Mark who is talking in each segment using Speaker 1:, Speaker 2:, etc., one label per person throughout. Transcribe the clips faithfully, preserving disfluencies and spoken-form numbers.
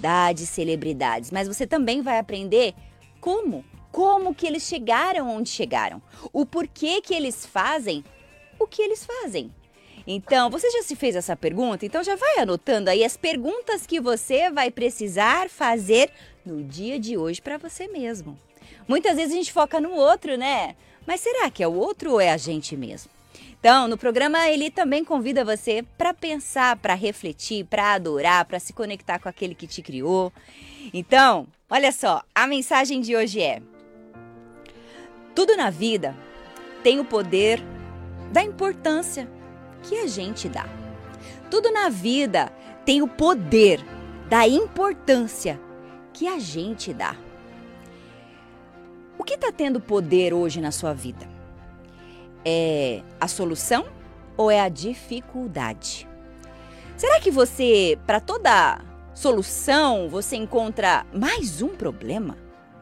Speaker 1: autoridades, celebridades, mas você também vai aprender como, como que eles chegaram onde chegaram, o porquê que eles fazem o que eles fazem. Então, você já se fez essa pergunta? Então já vai anotando aí as perguntas que você vai precisar fazer no dia de hoje para você mesmo. Muitas vezes a gente foca no outro, né? Mas será que é o outro ou é a gente mesmo? Então, no programa ele também convida você para pensar, para refletir, para adorar, para se conectar com aquele que te criou. Então, olha só, a mensagem de hoje é: tudo na vida tem o poder da importância que a gente dá. Tudo na vida tem o poder da importância que a gente dá. O que está tendo poder hoje na sua vida? É a solução ou é a dificuldade? Será que você, para toda solução, você encontra mais um problema?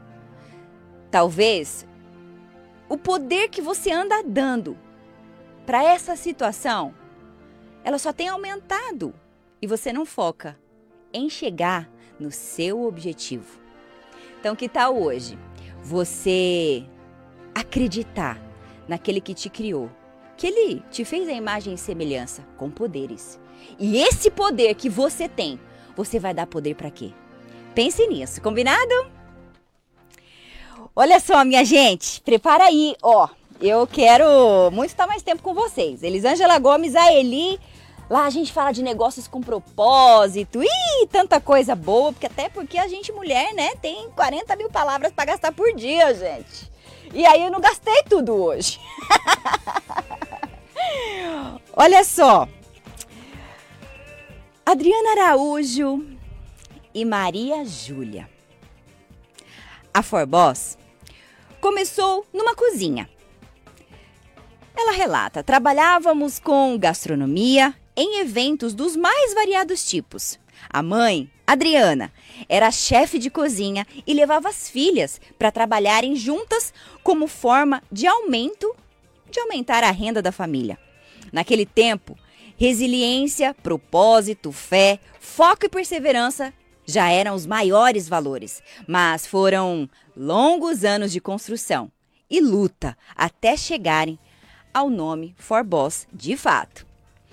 Speaker 1: Talvez o poder que você anda dando para essa situação, ela só tem aumentado e você não foca em chegar no seu objetivo. Então, que tal hoje você acreditar naquele que te criou, que ele te fez a imagem e semelhança com poderes. E esse poder que você tem, você vai dar poder para quê? Pense nisso, combinado? Olha só, minha gente, prepara aí, ó. Eu quero muito estar mais tempo com vocês. Elisângela Gomes, a Eli, lá a gente fala de negócios com propósito, ih, tanta coisa boa, porque até porque a gente mulher, né, tem quarenta mil palavras para gastar por dia, gente. E aí eu não gastei tudo hoje. Olha só. Adriana Araújo e Maria Júlia. A Forboss começou numa cozinha. Ela relata, trabalhávamos com gastronomia em eventos dos mais variados tipos. A mãe, Adriana, era chefe de cozinha e levava as filhas para trabalharem juntas como forma de aumento, de aumentar a renda da família. Naquele tempo, resiliência, propósito, fé, foco e perseverança já eram os maiores valores, mas foram longos anos de construção e luta até chegarem ao nome Forboss de fato.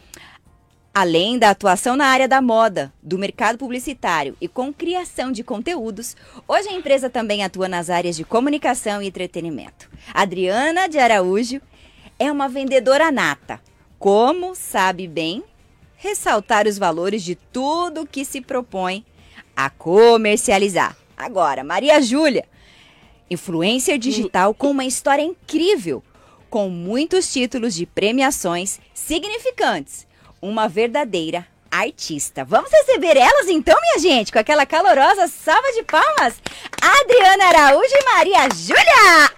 Speaker 1: Além da atuação na área da moda, do mercado publicitário e com criação de conteúdos, hoje a empresa também atua nas áreas de comunicação e entretenimento. Adriana de Araújo é uma vendedora nata. Como sabe bem ressaltar os valores de tudo que se propõe a comercializar. Agora, Maria Júlia, influencer digital com uma história incrível, com muitos títulos de premiações significantes. Uma verdadeira artista. Vamos receber elas então, minha gente, com aquela calorosa salva de palmas. Adriana Araújo e Maria Júlia!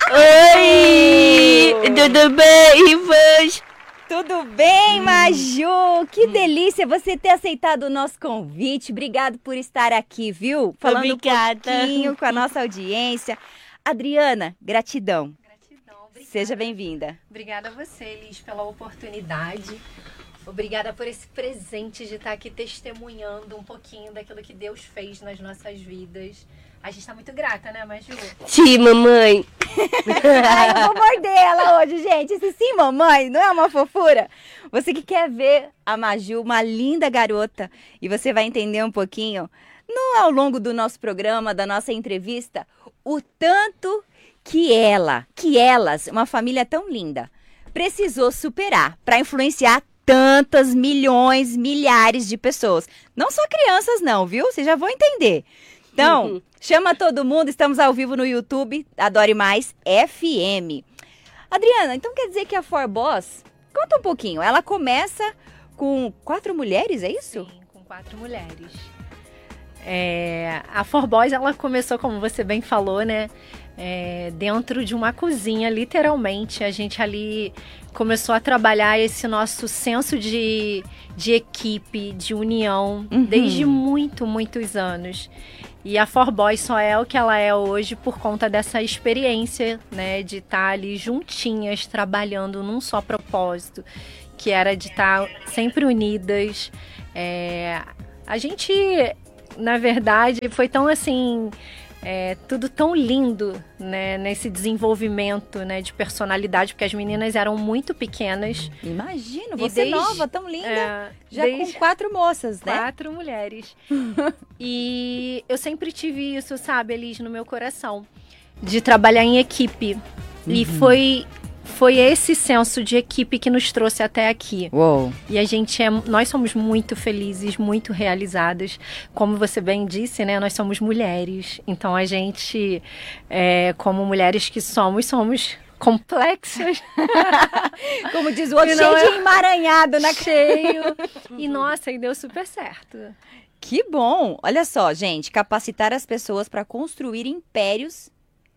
Speaker 2: Oi! Tudo bem, Ivans?
Speaker 1: Tudo bem, Maju? Que delícia você ter aceitado o nosso convite. Obrigado por estar aqui, viu? Falando
Speaker 2: Obrigada.
Speaker 1: um pouquinho com a nossa audiência. Adriana, gratidão.
Speaker 3: Gratidão. Obrigada.
Speaker 1: Seja bem-vinda.
Speaker 3: Obrigada a você, Elis, pela oportunidade. Obrigada por esse presente de estar aqui testemunhando um pouquinho daquilo que Deus fez nas nossas vidas. A gente tá muito grata, né, Maju?
Speaker 2: Sim, mamãe.
Speaker 1: Ai, eu vou morder ela hoje, gente. Esse sim, mamãe, não é uma fofura? Você que quer ver a Maju, uma linda garota, e você vai entender um pouquinho, no, ao longo do nosso programa, da nossa entrevista, o tanto que ela, que elas, uma família tão linda, precisou superar para influenciar tantas milhões, milhares de pessoas. Não só crianças não, viu? Vocês já vão entender. Então, uhum. Chama todo mundo, estamos ao vivo no YouTube, Adore Mais F M. Adriana, então quer dizer que a Forboss, conta um pouquinho, ela começa com quatro mulheres, é isso?
Speaker 3: Sim, com quatro mulheres. É, a Forboss, ela começou, como você bem falou, né? É, dentro de uma cozinha, literalmente. A gente ali começou a trabalhar esse nosso senso de, de equipe, de união, uhum. desde muito, muitos anos. E a Forboss só é o que ela é hoje por conta dessa experiência, né, de estar ali juntinhas, trabalhando num só propósito, que era de estar sempre unidas. É, a gente na verdade, foi tão assim... É, tudo tão lindo, né, nesse desenvolvimento, né, de personalidade, porque as meninas eram muito pequenas.
Speaker 1: Imagino,
Speaker 3: E
Speaker 1: você
Speaker 3: desde-
Speaker 1: nova, tão linda,
Speaker 3: É,
Speaker 1: já
Speaker 3: desde-
Speaker 1: com quatro moças, né?
Speaker 3: Quatro mulheres. E eu sempre tive isso, sabe, Elis, no meu coração, de trabalhar em equipe. E foi, foi esse senso de equipe que nos trouxe até aqui.
Speaker 1: Uou.
Speaker 3: E a gente é, nós somos muito felizes, muito realizadas. Como você bem disse, né? Nós somos mulheres. Então a gente, é, como mulheres que somos, somos complexas.
Speaker 1: Como diz o outro,
Speaker 3: E não
Speaker 1: cheio
Speaker 3: é-
Speaker 1: de emaranhado na
Speaker 3: Cheio. E nossa, e deu super certo.
Speaker 1: Que bom! Olha só, gente, capacitar as pessoas para construir impérios.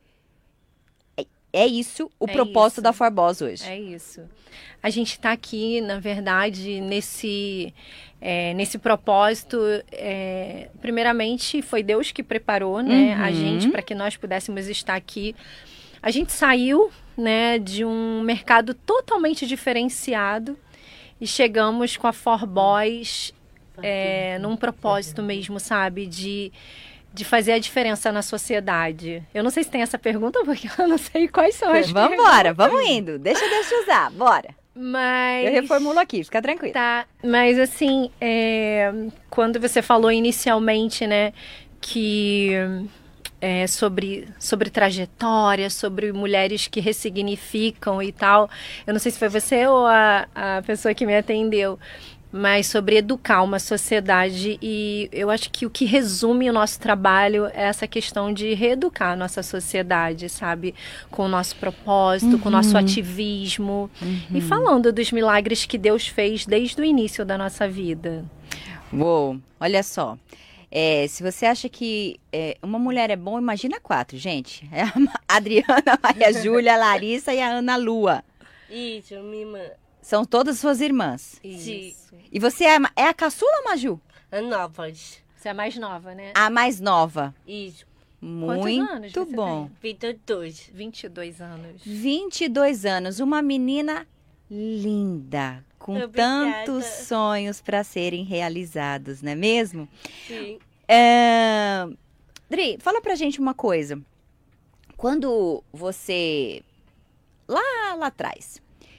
Speaker 1: É, é isso o
Speaker 3: É
Speaker 1: propósito
Speaker 3: isso.
Speaker 1: da Forboss hoje.
Speaker 3: É isso. A gente está aqui, na verdade, nesse, é, nesse propósito. É, primeiramente, foi Deus que preparou, né, a
Speaker 1: Uhum.
Speaker 3: gente para que nós pudéssemos estar aqui. A gente saiu, né, de um mercado totalmente diferenciado e chegamos com a Forboss é, num propósito mesmo, sabe, de de fazer a diferença na sociedade. Eu não sei se tem essa pergunta, porque eu não sei quais são as
Speaker 1: Vamos embora, vamos indo. Deixa Deus te usar, bora.
Speaker 3: Mas...
Speaker 1: Eu reformulo aqui, fica tranquilo.
Speaker 3: Tá, mas assim, é, quando você falou inicialmente, né, que é, sobre, sobre trajetória, sobre mulheres que ressignificam e tal, eu não sei se foi você ou a, a pessoa que me atendeu, mas sobre educar uma sociedade, e eu acho que o que resume o nosso trabalho é essa questão de reeducar a nossa sociedade, sabe? Com o nosso propósito, com o nosso ativismo, e falando dos milagres que Deus fez desde o início da nossa vida.
Speaker 1: Uou, olha só. É, se você acha que é, uma mulher é bom, imagina quatro, gente. É a Ma- Adriana, a Maria Júlia, a Larissa e a Ana Lua.
Speaker 2: Isso, minha irmã.
Speaker 1: São todas suas irmãs.
Speaker 2: Sim.
Speaker 1: E você é, a ma- é a caçula, Maju?
Speaker 2: A novas.
Speaker 3: Você é a mais nova, né?
Speaker 1: A mais nova.
Speaker 2: Isso.
Speaker 1: Muito
Speaker 3: anos você
Speaker 1: bom.
Speaker 2: Vitor dois.
Speaker 3: vinte e dois anos.
Speaker 1: vinte e dois anos, uma menina linda, com
Speaker 2: Obrigada.
Speaker 1: tantos sonhos para serem realizados, não é mesmo?
Speaker 2: Sim.
Speaker 1: É... Dri, fala pra gente uma coisa. Quando você, lá, lá atrás,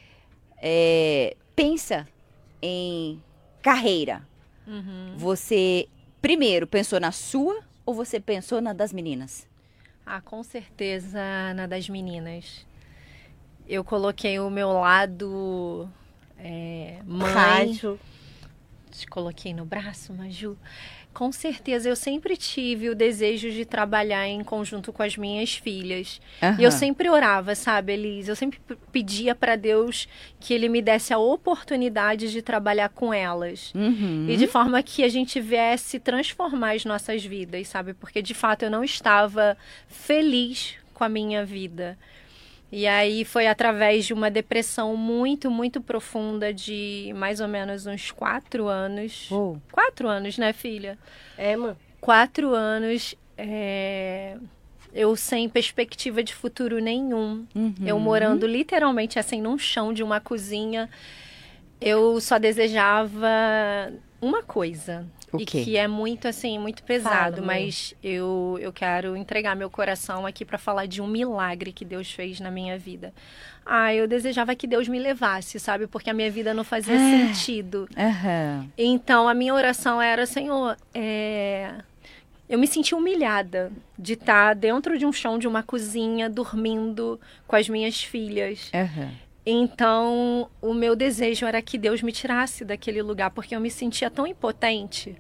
Speaker 1: é, pensa em carreira,
Speaker 3: Uhum.
Speaker 1: você primeiro pensou na sua ou você pensou na das meninas?
Speaker 3: Ah, com certeza na das meninas. Eu coloquei o meu lado é, mãe.
Speaker 2: Rádio.
Speaker 3: Te coloquei no braço, Maju. Com certeza, eu sempre tive o desejo de trabalhar em conjunto com as minhas filhas. E eu
Speaker 1: Aham.
Speaker 3: sempre orava, sabe, Elise? Eu sempre p- pedia para Deus que Ele me desse a oportunidade de trabalhar com elas.
Speaker 1: Uhum.
Speaker 3: E de forma que a gente viesse transformar as nossas vidas, sabe? Porque, de fato, eu não estava feliz com a minha vida. E aí foi através de uma depressão muito, muito profunda de mais ou menos uns quatro anos.
Speaker 1: Uou.
Speaker 3: Quatro anos, né, filha?
Speaker 2: É, mãe.
Speaker 3: Quatro anos, é, eu sem perspectiva de futuro nenhum.
Speaker 1: Uhum.
Speaker 3: Eu morando literalmente assim num chão de uma cozinha. Eu só desejava uma coisa.
Speaker 1: O
Speaker 3: e
Speaker 1: quê?
Speaker 3: que é muito assim, muito pesado,
Speaker 2: Fala, mãe.
Speaker 3: mas eu, eu quero entregar meu coração aqui para falar de um milagre que Deus fez na minha vida. Ah, eu desejava que Deus me levasse, sabe? Porque a minha vida não fazia
Speaker 1: Ah.
Speaker 3: sentido.
Speaker 1: Aham.
Speaker 3: Então, a minha oração era, Senhor, é... eu me senti humilhada de estar dentro de um chão de uma cozinha, dormindo com as minhas filhas.
Speaker 1: Aham.
Speaker 3: Então, o meu desejo era que Deus me tirasse daquele lugar, porque eu me sentia tão impotente.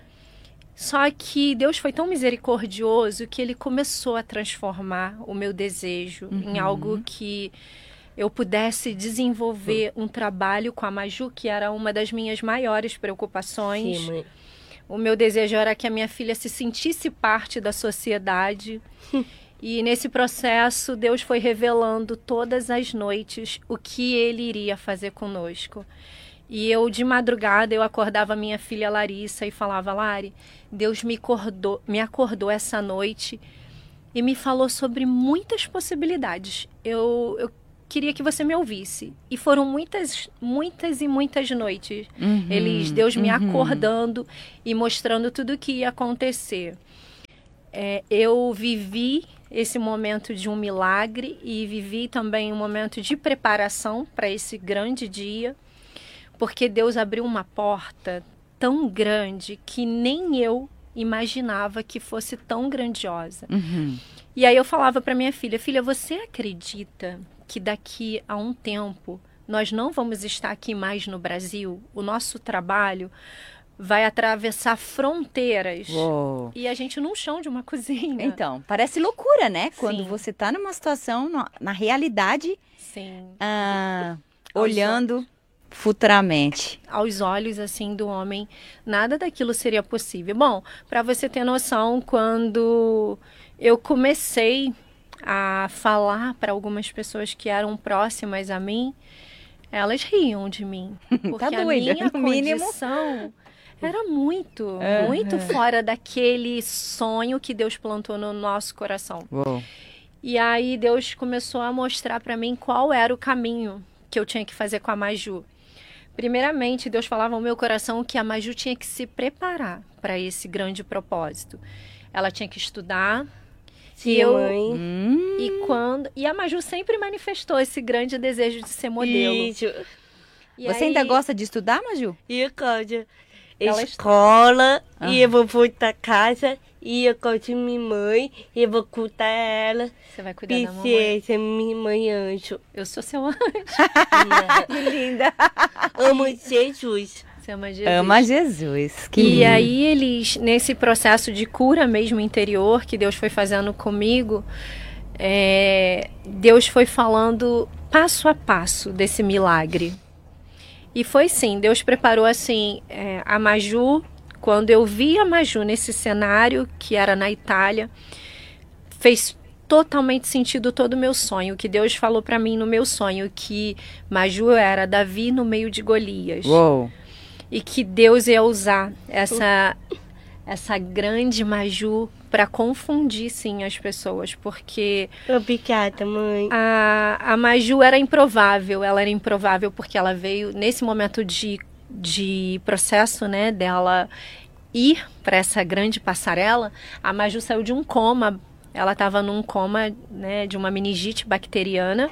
Speaker 3: Só que Deus foi tão misericordioso que Ele começou a transformar o meu desejo em algo que eu pudesse desenvolver um trabalho com a Maju, que era uma das minhas maiores preocupações.
Speaker 2: Sim, mãe.
Speaker 3: O meu desejo era que a minha filha se sentisse parte da sociedade. E nesse processo, Deus foi revelando todas as noites o que Ele iria fazer conosco. E eu, de madrugada, eu acordava minha filha Larissa e falava, Lari, Deus me acordou, me acordou essa noite e me falou sobre muitas possibilidades. Eu, eu queria que você me ouvisse. E foram muitas, muitas e muitas noites.
Speaker 1: Uhum,
Speaker 3: Eles, Deus me
Speaker 1: uhum.
Speaker 3: acordando e mostrando tudo o que ia acontecer. É, eu vivi esse momento de um milagre e vivi também um momento de preparação para esse grande dia, porque Deus abriu uma porta tão grande que nem eu imaginava que fosse tão grandiosa.
Speaker 1: Uhum.
Speaker 3: E aí eu falava para minha filha, filha, você acredita que daqui a um tempo nós não vamos estar aqui mais no Brasil? O nosso trabalho vai atravessar fronteiras.
Speaker 1: Uou.
Speaker 3: E a gente num chão de uma cozinha.
Speaker 1: Então, parece loucura, né? Quando
Speaker 3: Sim.
Speaker 1: você tá numa situação, na, na realidade,
Speaker 3: Sim.
Speaker 1: ah,
Speaker 3: Aos
Speaker 1: olhando futuramente.
Speaker 3: Aos olhos assim do homem, nada daquilo seria possível. Bom, para você ter noção, quando eu comecei a falar para algumas pessoas que eram próximas a mim, elas riam de mim, porque
Speaker 1: Tá
Speaker 3: a
Speaker 1: doida,
Speaker 3: minha
Speaker 1: no mínimo.
Speaker 3: condição era muito,
Speaker 1: Uhum.
Speaker 3: muito fora daquele sonho que Deus plantou no nosso coração.
Speaker 1: Uou.
Speaker 3: E aí Deus começou a mostrar para mim qual era o caminho que eu tinha que fazer com a Maju. Primeiramente, Deus falava ao meu coração que a Maju tinha que se preparar para esse grande propósito. Ela tinha que estudar.
Speaker 2: Sim,
Speaker 3: e eu
Speaker 2: mãe.
Speaker 1: Hum,
Speaker 3: e quando e a Maju sempre manifestou esse grande desejo de ser modelo.
Speaker 2: Isso.
Speaker 3: E
Speaker 1: você
Speaker 3: aí,
Speaker 1: ainda gosta de estudar, Maju?
Speaker 2: E coisa.
Speaker 3: Ela
Speaker 2: Escola,
Speaker 1: Ah.
Speaker 2: e eu vou voltar casa, e eu gosto de minha mãe, e eu vou cuidar ela.
Speaker 3: Você vai cuidar da mamãe?
Speaker 2: Princesa, minha mãe anjo.
Speaker 3: Eu sou seu anjo.
Speaker 1: Que linda.
Speaker 2: Amo Jesus.
Speaker 3: Você ama Jesus.
Speaker 1: Ama Jesus. Que
Speaker 3: E
Speaker 1: lindo.
Speaker 3: aí eles, nesse processo de cura mesmo interior que Deus foi fazendo comigo, é, Deus foi falando passo a passo desse milagre. E foi sim, Deus preparou assim, é, a Maju, quando eu vi a Maju nesse cenário, que era na Itália, fez totalmente sentido todo o meu sonho, que Deus falou para mim no meu sonho, que Maju era Davi no meio de Golias.
Speaker 1: Uou.
Speaker 3: E que Deus ia usar essa, essa grande Maju para confundir, sim, as pessoas. Porque
Speaker 2: Obrigada, mãe.
Speaker 3: a, a Maju era improvável. Ela era improvável porque ela veio nesse momento de, de processo, né, dela ir para essa grande passarela. A Maju saiu de um coma. Ela estava num coma, né, de uma meningite bacteriana.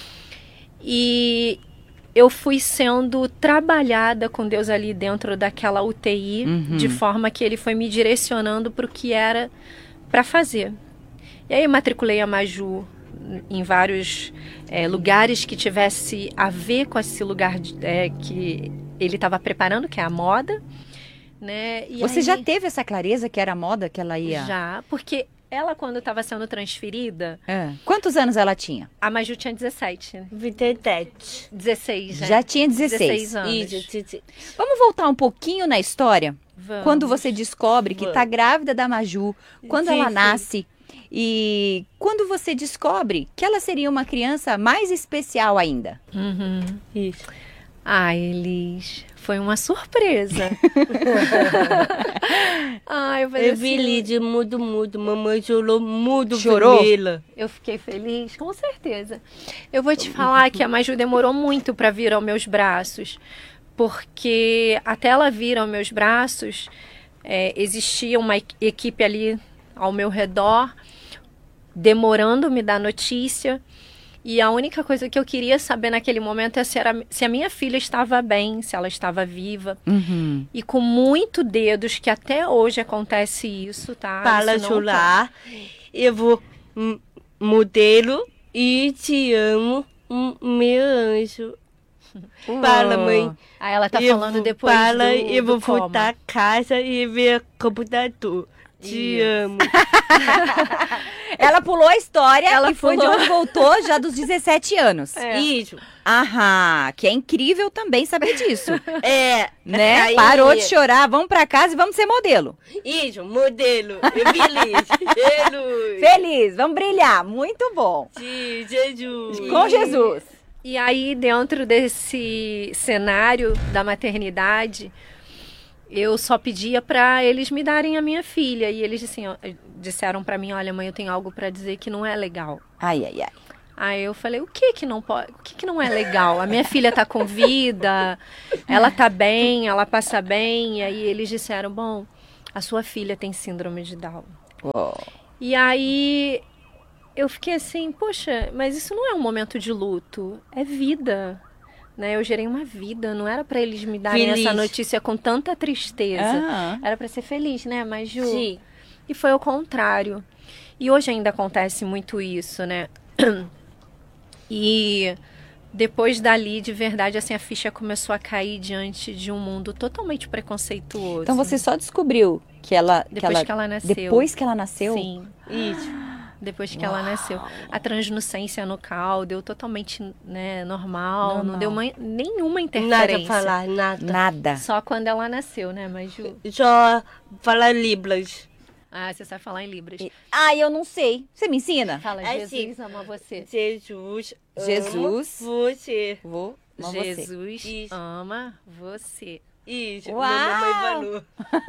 Speaker 3: E eu fui sendo trabalhada com Deus ali dentro daquela U T I,
Speaker 1: Uhum.
Speaker 3: de forma que ele foi me direcionando para o que era para fazer. E aí eu matriculei a Maju em vários é, lugares que tivesse a ver com esse lugar de, é, que ele estava preparando, que é a moda. Né? E
Speaker 1: Você
Speaker 3: aí,
Speaker 1: já teve essa clareza que era a moda que ela ia?
Speaker 3: Já, porque ela, quando estava sendo transferida,
Speaker 1: É. Quantos anos ela tinha?
Speaker 3: a Maju tinha dezessete, né?
Speaker 2: vinte e sete.
Speaker 3: dezesseis, né?
Speaker 1: Já tinha dezesseis.
Speaker 3: anos.
Speaker 2: Isso, Titi.
Speaker 1: Vamos voltar um pouquinho na história?
Speaker 3: Vamos.
Speaker 1: Quando você descobre que
Speaker 2: Vamos.
Speaker 1: tá grávida da Maju, quando
Speaker 2: Sim,
Speaker 1: ela
Speaker 2: sim.
Speaker 1: nasce e quando você descobre que ela seria uma criança mais especial ainda.
Speaker 3: Uhum.
Speaker 2: Isso.
Speaker 3: Ai, Elis, foi uma surpresa. Ai, eu falei
Speaker 2: Eu vi
Speaker 3: assim,
Speaker 2: Lídia mudo, mudo. Mamãe chorou mudo
Speaker 1: Chorou?
Speaker 2: vermelha.
Speaker 3: eu fiquei feliz, com certeza. Eu vou te falar que a Maju demorou muito para vir aos meus braços, porque até ela vir aos meus braços, é, existia uma equi- equipe ali ao meu redor, demorando me dar notícia. E a única coisa que eu queria saber naquele momento é se, era, se a minha filha estava bem, se ela estava viva.
Speaker 1: Uhum.
Speaker 3: E com muito dedos, que até hoje acontece isso, tá?
Speaker 2: Para
Speaker 3: Isso não
Speaker 2: chorar. Eu vou hum, modelo e te amo, hum, meu anjo. Fala, mãe.
Speaker 3: Aí ela tá
Speaker 2: Eu
Speaker 3: falando
Speaker 2: vou-
Speaker 3: depois
Speaker 2: Fala,
Speaker 3: do,
Speaker 2: eu
Speaker 3: do
Speaker 2: vou
Speaker 3: coma.
Speaker 2: voltar a casa e ver computador. Te
Speaker 3: Isso.
Speaker 2: amo.
Speaker 1: Ela pulou a história
Speaker 3: Ela
Speaker 1: e foi
Speaker 3: pulou.
Speaker 1: de onde voltou já dos dezessete anos.
Speaker 3: É.
Speaker 2: Isso.
Speaker 1: Aham, que é incrível também saber disso,
Speaker 2: É.
Speaker 1: né?
Speaker 2: Aí-
Speaker 1: Parou de chorar, vamos pra casa e vamos ser modelo.
Speaker 2: Isso, modelo. Eu feliz. Jesus.
Speaker 1: Feliz, vamos brilhar, muito bom.
Speaker 2: Sim, Jesus.
Speaker 1: Com Jesus.
Speaker 3: E aí, dentro desse cenário da maternidade, eu só pedia para eles me darem a minha filha. E eles assim, ó, disseram para mim, olha, mãe, eu tenho algo para dizer que não é legal.
Speaker 1: Ai, ai, ai.
Speaker 3: Aí eu falei, o que que não pode, o que que não é legal? A minha filha tá com vida, ela tá bem, ela passa bem. E aí eles disseram, bom, a sua filha tem síndrome de Down.
Speaker 1: Oh.
Speaker 3: E aí eu fiquei assim, poxa, mas isso não é um momento de luto, é vida. Né? Eu gerei uma vida, não era para eles me darem
Speaker 2: Feliz.
Speaker 3: essa notícia com tanta tristeza.
Speaker 1: Ah.
Speaker 3: Era para ser feliz, né, mas Ju?
Speaker 2: Sim.
Speaker 3: E foi o contrário. E hoje ainda acontece muito isso, né? E depois dali, de verdade, assim, a ficha começou a cair diante de um mundo totalmente preconceituoso.
Speaker 1: Então você só descobriu que ela...
Speaker 3: Depois
Speaker 1: que ela,
Speaker 3: que ela nasceu.
Speaker 1: Depois que ela nasceu?
Speaker 3: Sim.
Speaker 2: Isso.
Speaker 3: Depois que ela nasceu. A translucência no cal deu totalmente, né, normal,
Speaker 1: Normal.
Speaker 3: não deu uma, nenhuma
Speaker 2: Nada
Speaker 3: interferência.
Speaker 2: falar, nada.
Speaker 1: Nada.
Speaker 3: Só quando ela nasceu, né, mas Ju?
Speaker 2: Só falar Libras.
Speaker 3: Ah, você sabe falar em Libras.
Speaker 1: Ah, eu não sei. Você me ensina?
Speaker 3: Fala,
Speaker 2: É
Speaker 3: Jesus
Speaker 2: sim.
Speaker 3: ama você.
Speaker 2: Jesus.
Speaker 1: Jesus.
Speaker 2: Ama você.
Speaker 1: Vou. Ama você.
Speaker 3: Jesus
Speaker 2: Isso.
Speaker 3: ama você.
Speaker 2: Isso.
Speaker 1: Uau!
Speaker 2: Minha mamãe falou.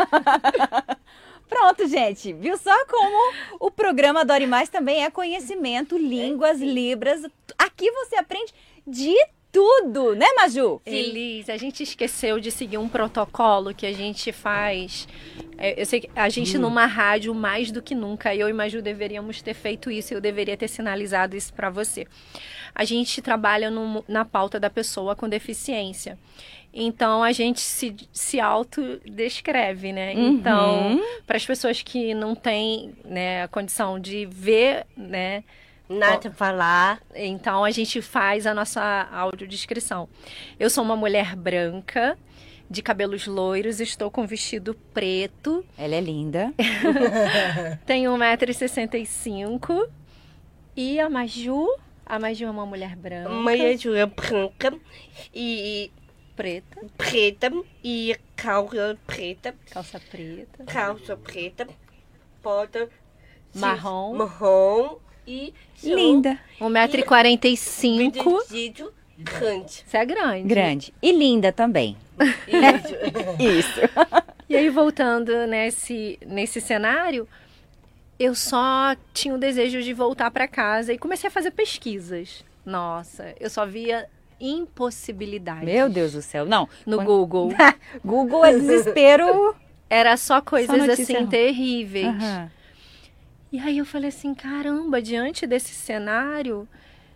Speaker 1: Pronto, gente. Viu só como o programa Dore Mais também é conhecimento, línguas, libras. Aqui você aprende de tudo, né, Maju?
Speaker 3: Elis, a gente esqueceu de seguir um protocolo que a gente faz. É, eu sei que a gente numa rádio mais do que nunca, eu e Maju deveríamos ter feito isso, eu deveria ter sinalizado isso para você. A gente trabalha no, na pauta da pessoa com deficiência. Então, a gente se, se autodescreve, né?
Speaker 1: Uhum.
Speaker 3: Então, para as pessoas que não têm, né, a condição de ver, né?
Speaker 2: Nada falar.
Speaker 3: Então, a gente faz a nossa audiodescrição. Eu sou uma mulher branca, de cabelos loiros, estou com vestido preto,
Speaker 1: Ela é linda.
Speaker 3: tenho um metro e sessenta e cinco. E a Maju, a Maju é uma mulher branca,
Speaker 2: Mãe é branca e
Speaker 3: preta,
Speaker 2: preta e calça preta,
Speaker 3: calça preta,
Speaker 2: calça preta, bota
Speaker 3: marrom,
Speaker 2: marrom e
Speaker 1: Linda.
Speaker 3: um metro e quarenta e cinco.
Speaker 2: vestido grande.
Speaker 3: Você é grande.
Speaker 1: Grande. E linda também.
Speaker 2: Isso.
Speaker 1: Isso.
Speaker 3: E aí, voltando nesse, nesse cenário, eu só tinha o desejo de voltar para casa e comecei a fazer pesquisas. Nossa, eu só via impossibilidades.
Speaker 1: Meu Deus do céu. Não.
Speaker 3: No
Speaker 1: Quando-
Speaker 3: Google.
Speaker 1: Google é desespero.
Speaker 3: Era só coisas
Speaker 1: notícia
Speaker 3: assim
Speaker 1: ruim.
Speaker 3: terríveis.
Speaker 1: Aham.
Speaker 3: E aí eu falei assim, caramba, diante desse cenário,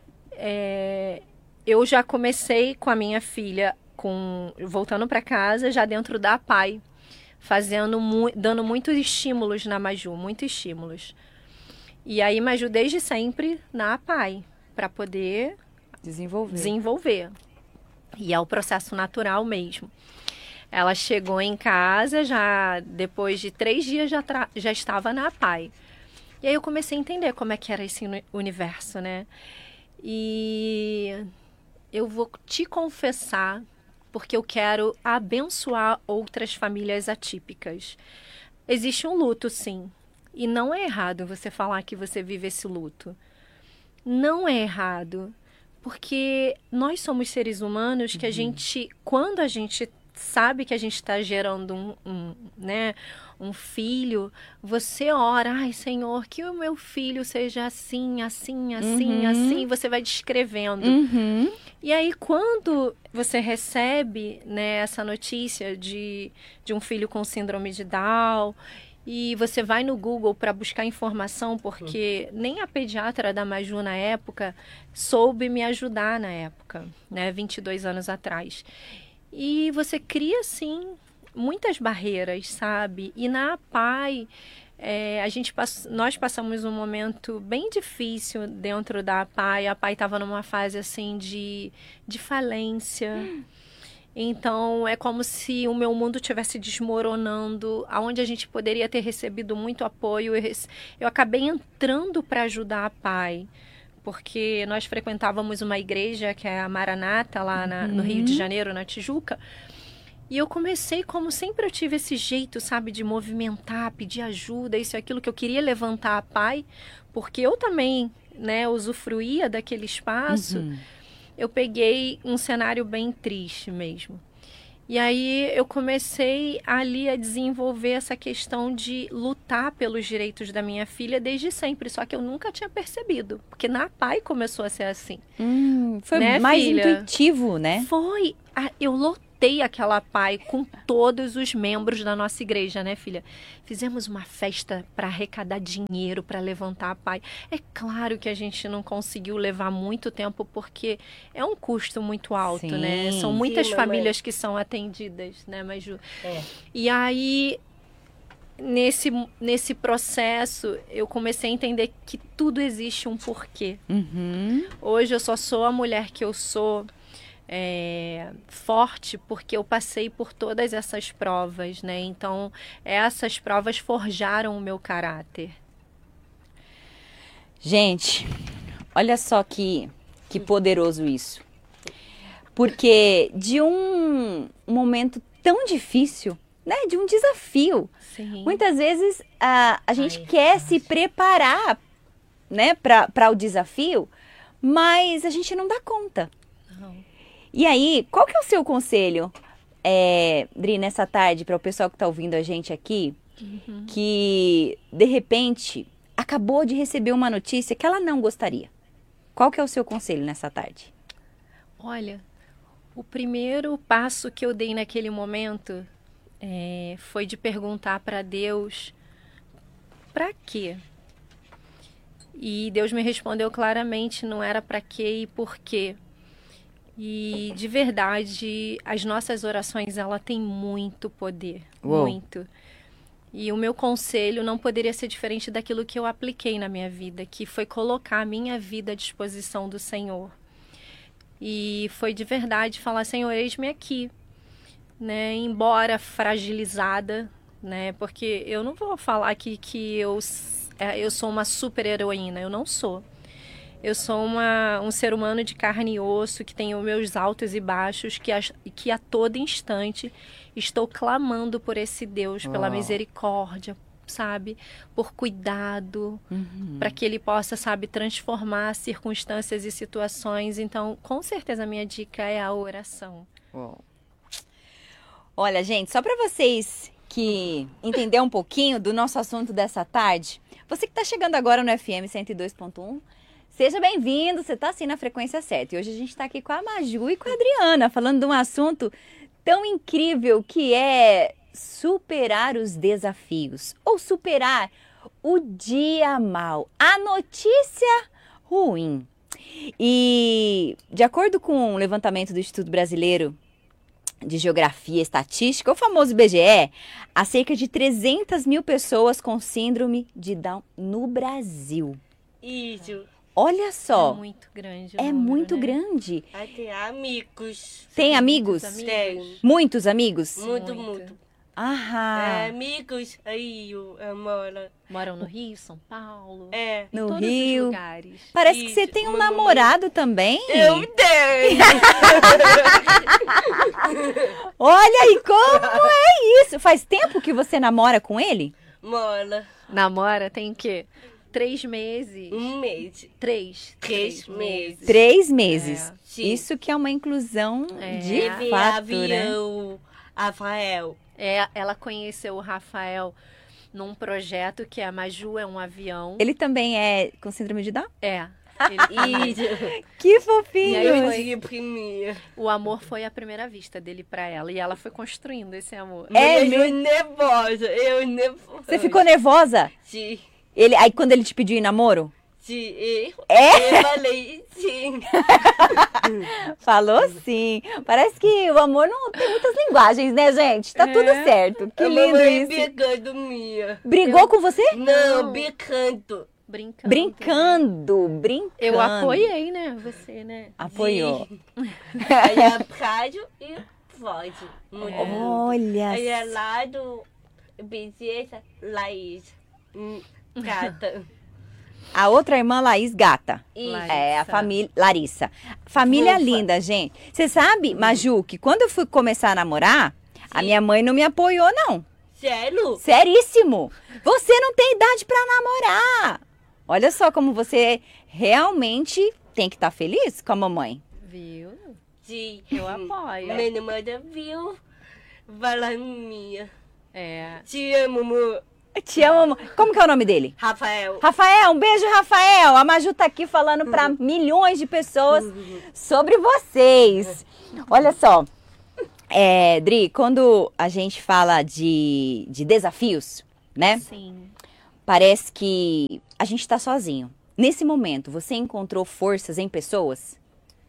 Speaker 3: é, eu já comecei com a minha filha, com, voltando para casa, já dentro da A P A I, fazendo, mu- dando muitos estímulos na Maju, muitos estímulos. E aí Maju desde sempre na A P A I, para poder
Speaker 1: Desenvolver.
Speaker 3: desenvolver. E é o processo natural mesmo. Ela chegou em casa, já depois de três dias já, tra- já estava na A P A I. E aí eu comecei a entender como é que era esse uni- universo, né? E eu vou te confessar, porque eu quero abençoar outras famílias atípicas. Existe um luto, sim. E não é errado você falar que você vive esse luto. Não é errado. Porque nós somos seres humanos que a gente, quando a gente sabe que a gente está gerando um, um, né, um filho, você ora, ai Senhor, que o meu filho seja assim, assim, assim,
Speaker 1: Uhum.
Speaker 3: assim, você vai descrevendo.
Speaker 1: Uhum.
Speaker 3: E aí, quando você recebe, né, essa notícia de, de um filho com síndrome de Down, e você vai no Google para buscar informação, porque nem a pediatra da Maju na época soube me ajudar na época, né, vinte e dois anos atrás. E você cria, sim, muitas barreiras, sabe? E na A P A I, é, a gente pass... nós passamos um momento bem difícil dentro da A P A I. A A P A I estava numa fase, assim, de, de falência. Hum. Então, é como se o meu mundo estivesse desmoronando, aonde a gente poderia ter recebido muito apoio. Eu, rece... eu acabei entrando para ajudar a A P A I, porque nós frequentávamos uma igreja, que é a Maranata, lá na, no Rio de Janeiro, na Tijuca. E eu comecei, como sempre eu tive esse jeito, sabe, de movimentar, pedir ajuda, isso e aquilo, que eu queria levantar a A P A I, porque eu também, né, usufruía daquele espaço. Uhum. Eu peguei um cenário bem triste mesmo. E aí eu comecei ali a desenvolver essa questão de lutar pelos direitos da minha filha desde sempre, só que eu nunca tinha percebido, porque na P A I começou a ser assim.
Speaker 1: Hum, foi
Speaker 3: Né,
Speaker 1: mais
Speaker 3: filha?
Speaker 1: intuitivo, né?
Speaker 3: Foi, a- eu lotei aquela P A I com todos os membros da nossa igreja, né, filha? Fizemos uma festa para arrecadar dinheiro, para levantar a P A I. É claro que a gente não conseguiu levar muito tempo, porque é um custo muito alto,
Speaker 1: Sim.
Speaker 3: né? São muitas
Speaker 2: Sim, mamãe.
Speaker 3: famílias que são atendidas, né, Maju?
Speaker 2: É.
Speaker 3: E aí, nesse, nesse processo, eu comecei a entender que tudo existe um porquê.
Speaker 1: Uhum.
Speaker 3: Hoje eu só sou a mulher que eu sou, é, forte, porque eu passei por todas essas provas, né? Então, essas provas forjaram o meu caráter.
Speaker 1: Gente, olha só que, que poderoso isso. Porque de um momento tão difícil, né? De um desafio.
Speaker 3: Sim.
Speaker 1: Muitas vezes a, a gente
Speaker 2: Ai,
Speaker 1: quer se preparar, né, para o desafio, mas a gente não dá conta.
Speaker 3: Não.
Speaker 1: E aí, qual que é o seu conselho, é, Dri, nessa tarde, para o pessoal que está ouvindo a gente aqui,
Speaker 3: Uhum.
Speaker 1: que de repente acabou de receber uma notícia que ela não gostaria? Qual que é o seu conselho nessa tarde?
Speaker 3: Olha, o primeiro passo que eu dei naquele momento é, foi de perguntar para Deus para quê? E Deus me respondeu claramente, não era para quê e por quê. E de verdade, as nossas orações, ela tem muito poder,
Speaker 1: Uou.
Speaker 3: muito. E o meu conselho não poderia ser diferente daquilo que eu apliquei na minha vida, que foi colocar a minha vida à disposição do Senhor. E foi de verdade falar, Senhor, eis-me aqui, né? Embora fragilizada, né? Porque eu não vou falar aqui que eu, é, eu sou uma super heroína, eu não sou. Eu sou uma, um ser humano de carne e osso, que tem os meus altos e baixos, que a, que a todo instante estou clamando por esse Deus, pela
Speaker 1: Uau.
Speaker 3: misericórdia, sabe? Por cuidado,
Speaker 1: Uhum.
Speaker 3: para que Ele possa, sabe, transformar circunstâncias e situações. Então, com certeza, a minha dica é a oração.
Speaker 1: Uau. Olha, gente, só para vocês que entender um pouquinho do nosso assunto dessa tarde, você que está chegando agora no F M cento e dois ponto um, seja bem-vindo, você está assim na frequência certa. E hoje a gente está aqui com a Maju e com a Adriana, falando de um assunto tão incrível que é superar os desafios ou superar o dia mal, a notícia ruim. E de acordo com o levantamento do Instituto Brasileiro de Geografia e Estatística, o famoso I B G E, há cerca de trezentas mil pessoas com síndrome de Down no Brasil.
Speaker 2: Isso.
Speaker 1: Olha
Speaker 3: É
Speaker 1: só,
Speaker 3: muito grande. o
Speaker 1: é
Speaker 3: número,
Speaker 1: muito
Speaker 3: né?
Speaker 1: grande.
Speaker 2: Até amigos.
Speaker 1: Tem amigos?
Speaker 3: muitos
Speaker 2: Tem.
Speaker 1: Muitos amigos?
Speaker 2: Muito,
Speaker 3: Muito.
Speaker 2: muito.
Speaker 1: Aham.
Speaker 2: É, amigos aí, eu amor.
Speaker 3: Moram no Rio, São Paulo,
Speaker 2: É.
Speaker 3: em
Speaker 1: No
Speaker 3: todos
Speaker 1: Rio.
Speaker 3: os lugares.
Speaker 1: Parece que você
Speaker 2: Isso,
Speaker 1: tem um
Speaker 2: uma mamãe-
Speaker 1: namorado também.
Speaker 2: Eu tenho!
Speaker 1: Olha aí, como é isso? Faz tempo que você namora com ele?
Speaker 2: Mola.
Speaker 3: Namora tem o quê? Três meses.
Speaker 2: Um mês.
Speaker 3: Três.
Speaker 2: Três meses.
Speaker 1: Três meses.
Speaker 3: É,
Speaker 2: sim.
Speaker 1: Isso que é uma inclusão
Speaker 3: É.
Speaker 1: de
Speaker 2: Teve
Speaker 1: fato, né?
Speaker 2: avião, Rafael.
Speaker 3: É, ela conheceu o Rafael num projeto que a Maju é um avião.
Speaker 1: Ele também é com síndrome de Down?
Speaker 3: É. Ele-
Speaker 2: Isso.
Speaker 1: Que fofinho!
Speaker 3: E aí
Speaker 2: Eu
Speaker 3: foi-
Speaker 2: tive primeiro.
Speaker 3: o amor foi à primeira vista dele pra ela. E ela foi construindo esse amor.
Speaker 1: É
Speaker 2: Mas eu
Speaker 1: mesmo?
Speaker 2: nervosa, eu nervosa.
Speaker 1: Você ficou nervosa?
Speaker 2: Sim,
Speaker 1: Ele, aí quando ele te pediu em namoro?
Speaker 2: sim. Eu,
Speaker 1: É?
Speaker 2: eu falei sim.
Speaker 1: Falou sim. Parece que o amor não tem muitas linguagens, né, gente? Tá
Speaker 3: É.
Speaker 1: tudo certo. Que
Speaker 2: A
Speaker 1: lindo
Speaker 2: mamãe
Speaker 1: isso.
Speaker 2: brigando minha.
Speaker 1: Brigou com você?
Speaker 2: Não,
Speaker 3: Não.
Speaker 2: brincando.
Speaker 3: Brincando.
Speaker 1: Brincando, brincando.
Speaker 3: Eu apoiei, né? Você, né?
Speaker 1: Apoiou.
Speaker 2: Aí é prádio e pode. Muito.
Speaker 1: Olha.
Speaker 2: Aí é lá do Princesa Laís. Hum, Gata.
Speaker 1: A outra irmã, Laís Gata.
Speaker 2: Isso.
Speaker 3: Larissa.
Speaker 1: É, a família. Larissa. Família
Speaker 2: Fofa.
Speaker 1: linda, gente. Você sabe, Maju, que quando eu fui começar a namorar, a minha mãe não me apoiou, não.
Speaker 2: Sério?
Speaker 1: Seríssimo. Você não tem idade pra namorar. Olha só como você realmente tem que estar feliz com a mamãe.
Speaker 3: Viu?
Speaker 2: Sim.
Speaker 3: Eu apoio.
Speaker 2: Minha namorada viu Valaninha.
Speaker 3: É.
Speaker 2: Te amo, amor.
Speaker 1: Te amo. Como que é o nome dele?
Speaker 2: Rafael.
Speaker 1: Rafael, um beijo, Rafael. A Maju tá aqui falando para milhões de pessoas sobre vocês. Olha só, é, Dri, quando a gente fala de, de desafios, né?
Speaker 3: Sim.
Speaker 1: Parece que a gente tá sozinho. Nesse momento, você encontrou forças em pessoas?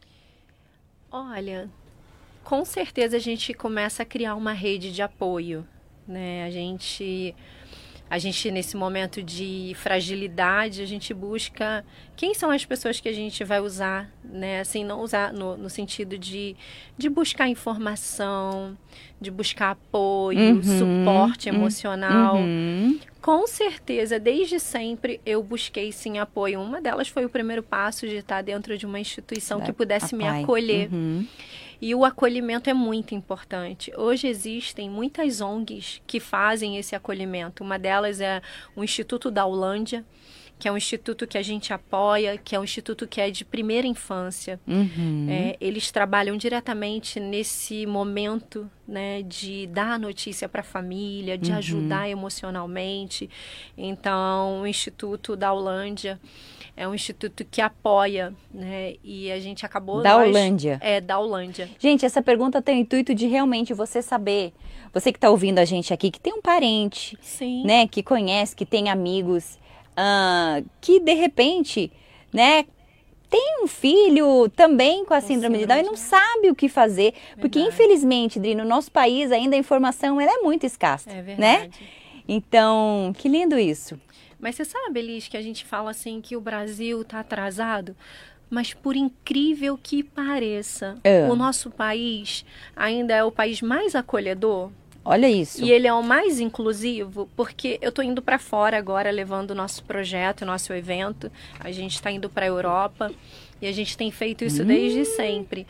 Speaker 3: Olha, com certeza a gente começa a criar uma rede de apoio, né? A gente... A gente, nesse momento de fragilidade, a gente busca quem são as pessoas que a gente vai usar, né? Assim, não usar no, no sentido de, de buscar informação, de buscar apoio,
Speaker 1: Uhum,
Speaker 3: suporte emocional.
Speaker 1: Uhum.
Speaker 3: Com certeza, desde sempre eu busquei sim apoio. Uma delas foi o primeiro passo de estar dentro de uma instituição que pudesse me
Speaker 1: Papai.
Speaker 3: acolher.
Speaker 1: Uhum.
Speaker 3: E o acolhimento é muito importante. Hoje existem muitas O N Gs que fazem esse acolhimento. Uma delas é o Instituto da Holândia, que é um instituto que a gente apoia, que é um instituto que é de primeira infância.
Speaker 1: Uhum.
Speaker 3: É, eles trabalham diretamente nesse momento, né, de dar a notícia para a família, de
Speaker 1: Uhum.
Speaker 3: ajudar emocionalmente. Então, o Instituto da Holândia é um instituto que apoia, né? E a gente acabou...
Speaker 1: Da
Speaker 3: nós,
Speaker 1: Holândia.
Speaker 3: É, da Holândia.
Speaker 1: Gente, essa pergunta tem o intuito de realmente você saber, você que está ouvindo a gente aqui, que tem um parente,
Speaker 3: Sim.
Speaker 1: né, que conhece, que tem amigos, ah, que de repente, né, tem um filho também com a síndrome de Down e não sabe o que fazer, porque
Speaker 3: Verdade.
Speaker 1: infelizmente, Dri, no nosso país ainda a informação ela é muito escassa,
Speaker 3: É
Speaker 1: né?
Speaker 3: verdade.
Speaker 1: Então, que lindo isso.
Speaker 3: Mas você sabe, Elis, que a gente fala assim que o Brasil está atrasado? Mas por incrível que pareça,
Speaker 1: É.
Speaker 3: o nosso país ainda é o país mais acolhedor.
Speaker 1: Olha isso.
Speaker 3: E ele é o mais inclusivo, porque eu estou indo para fora agora, levando o nosso projeto, o nosso evento. A gente está indo para a Europa e a gente tem feito isso
Speaker 1: Hum.
Speaker 3: desde sempre.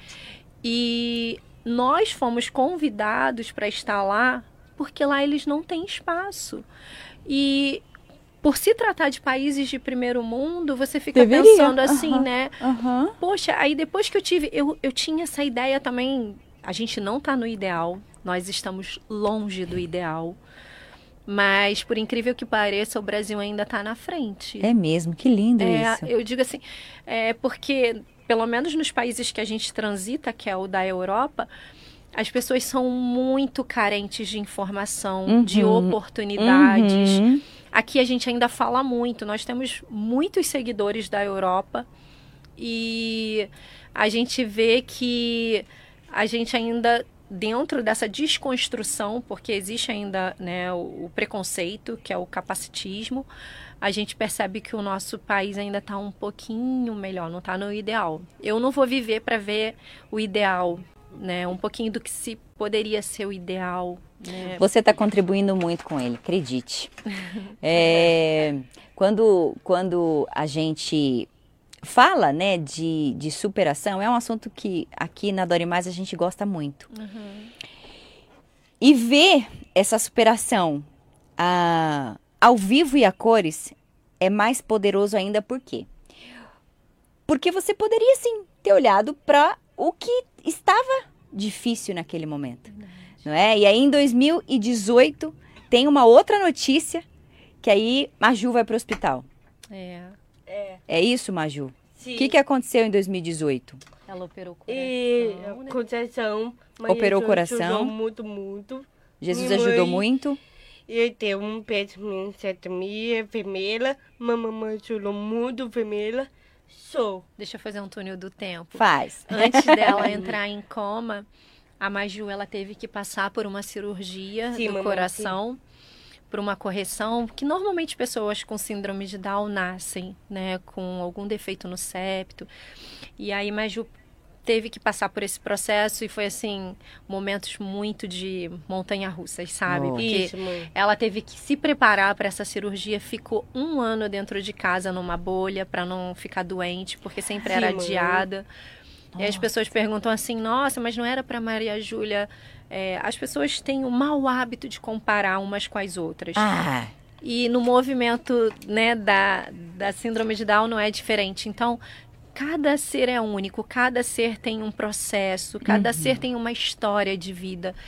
Speaker 3: E nós fomos convidados para estar lá, porque lá eles não têm espaço. E por se tratar de países de primeiro mundo, você fica
Speaker 1: Deveria.
Speaker 3: pensando assim,
Speaker 1: Aham.
Speaker 3: né?
Speaker 1: Aham.
Speaker 3: Poxa, aí depois que eu tive, eu, eu tinha essa ideia também, a gente não está no ideal, nós estamos longe do ideal, mas por incrível que pareça, o Brasil ainda está na frente.
Speaker 1: É mesmo, que lindo
Speaker 3: É,
Speaker 1: isso.
Speaker 3: eu digo assim, é porque, pelo menos nos países que a gente transita, que é o da Europa, as pessoas são muito carentes de informação,
Speaker 1: Uhum.
Speaker 3: de oportunidades.
Speaker 1: Uhum.
Speaker 3: Aqui a gente ainda fala muito, nós temos muitos seguidores da Europa e a gente vê que a gente ainda, dentro dessa desconstrução, porque existe ainda, né, o, o preconceito, que é o capacitismo, a gente percebe que o nosso país ainda está um pouquinho melhor, não está no ideal. Eu não vou viver para ver o ideal, né, um pouquinho do que se poderia ser o ideal, né?
Speaker 1: Você está contribuindo muito com ele, acredite. É, quando, quando a gente fala, né, de, de superação, é um assunto que aqui na Dore Mais a gente gosta muito.
Speaker 3: Uhum.
Speaker 1: E ver essa superação ah, ao vivo e a cores é mais poderoso ainda, por quê? Porque você poderia sim ter olhado para o que estava difícil naquele momento. Não é? E aí em dois mil e dezoito tem uma outra notícia que aí Maju vai para o hospital.
Speaker 3: É,
Speaker 2: É.
Speaker 1: É isso, Maju? O
Speaker 2: Sim.
Speaker 1: que, que aconteceu em dois mil e dezoito?
Speaker 3: ela operou o coração,
Speaker 2: E
Speaker 3: né?
Speaker 2: coração. mas
Speaker 1: Operou o
Speaker 2: Jesus
Speaker 1: coração?
Speaker 2: ajudou muito, muito.
Speaker 1: Jesus
Speaker 2: Minha
Speaker 1: ajudou
Speaker 2: mãe-
Speaker 1: muito?
Speaker 2: Eu tenho um pensamento vermelha. Mamãe ajudou muito vermelha. Sou.
Speaker 3: Deixa eu fazer um túnel do tempo.
Speaker 1: Faz.
Speaker 3: Antes dela entrar em coma, a Maju ela teve que passar por uma cirurgia
Speaker 2: Sim,
Speaker 3: do
Speaker 2: mamãe,
Speaker 3: coração, por uma correção, que normalmente pessoas com síndrome de Down nascem, né, com algum defeito no septo. E aí Maju teve que passar por esse processo e foi assim, momentos muito de montanha-russas, sabe?
Speaker 1: Oh.
Speaker 3: Porque
Speaker 2: Isso, mãe.
Speaker 3: ela teve que se preparar para essa cirurgia, ficou um ano dentro de casa numa bolha para não ficar doente, porque sempre
Speaker 2: Sim,
Speaker 3: era
Speaker 2: mãe.
Speaker 3: adiada. E as
Speaker 1: Nossa.
Speaker 3: pessoas perguntam assim, nossa, mas não era para Maria Júlia. É, as pessoas têm o mau hábito de comparar umas com as outras.
Speaker 1: Ah,
Speaker 3: E no movimento, né, da, da síndrome de Down não é diferente. Então, cada ser é único, cada ser tem um processo, cada
Speaker 1: Uhum.
Speaker 3: ser tem uma história de vida.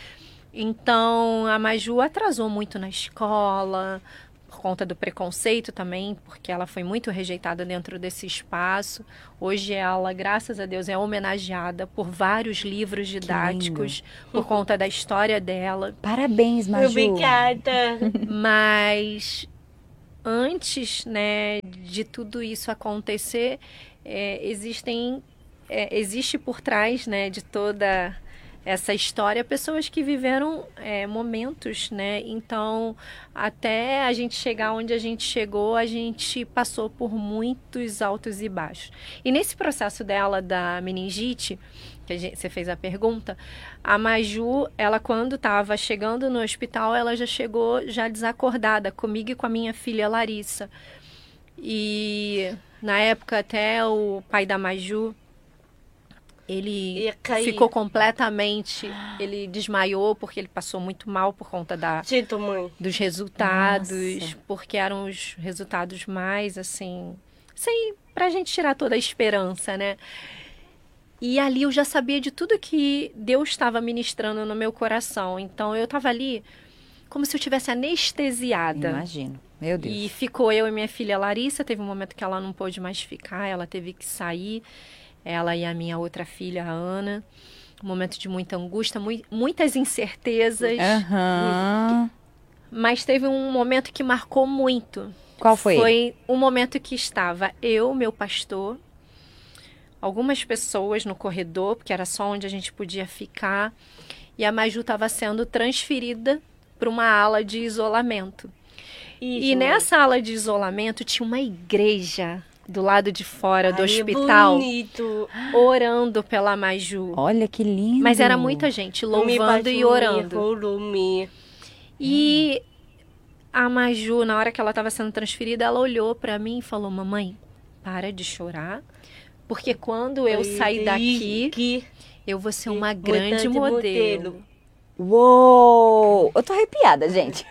Speaker 3: Então, a Maju atrasou muito na escola, por conta do preconceito também, porque ela foi muito rejeitada dentro desse espaço. Hoje ela, graças a Deus, é homenageada por vários livros didáticos, por conta da história dela.
Speaker 1: Parabéns, Maju.
Speaker 2: Obrigada.
Speaker 3: Mas antes, né, de tudo isso acontecer, é, existem, é, existe por trás, né, de toda essa história, pessoas que viveram é, momentos, né? Então, até a gente chegar onde a gente chegou, a gente passou por muitos altos e baixos. E nesse processo dela da meningite, que a gente, você fez a pergunta, a Maju, ela quando estava chegando no hospital, ela já chegou já desacordada comigo e com a minha filha Larissa. E na época até o pai da Maju, ele
Speaker 2: Ia cair.
Speaker 3: ficou completamente, ele desmaiou porque ele passou muito mal por conta da,
Speaker 2: Sinto, mãe.
Speaker 3: dos resultados,
Speaker 1: Nossa.
Speaker 3: porque eram os resultados mais assim, sem, pra gente tirar toda a esperança, né? E ali eu já sabia de tudo que Deus estava ministrando no meu coração. Então eu estava ali como se eu tivesse anestesiada.
Speaker 1: Imagino. Meu Deus.
Speaker 3: E ficou eu e minha filha Larissa, teve um momento que ela não pôde mais ficar, ela teve que sair. Ela e a minha outra filha, a Ana. Um momento de muita angústia, mui- muitas incertezas.
Speaker 1: Aham.
Speaker 3: Mas teve um momento que marcou muito.
Speaker 1: Qual foi?
Speaker 3: Foi um momento que estava eu, meu pastor, algumas pessoas no corredor, porque era só onde a gente podia ficar. E a Maju estava sendo transferida para uma ala de isolamento.
Speaker 2: Isso,
Speaker 3: E
Speaker 2: mãe.
Speaker 3: nessa ala de isolamento tinha uma igreja do lado de fora do
Speaker 2: Ai, é
Speaker 3: hospital,
Speaker 2: bonito.
Speaker 3: orando pela Maju.
Speaker 1: Olha que lindo.
Speaker 3: Mas era muita gente
Speaker 2: Me
Speaker 3: louvando
Speaker 2: bate
Speaker 3: e
Speaker 2: um
Speaker 3: orando.
Speaker 2: volume.
Speaker 3: E a Maju, na hora que ela estava sendo transferida, ela olhou para mim e falou: mamãe, para de chorar, porque quando eu sair daqui,
Speaker 2: Que
Speaker 3: eu vou ser uma
Speaker 2: importante
Speaker 3: grande modelo.
Speaker 1: Uou! Eu tô arrepiada, gente.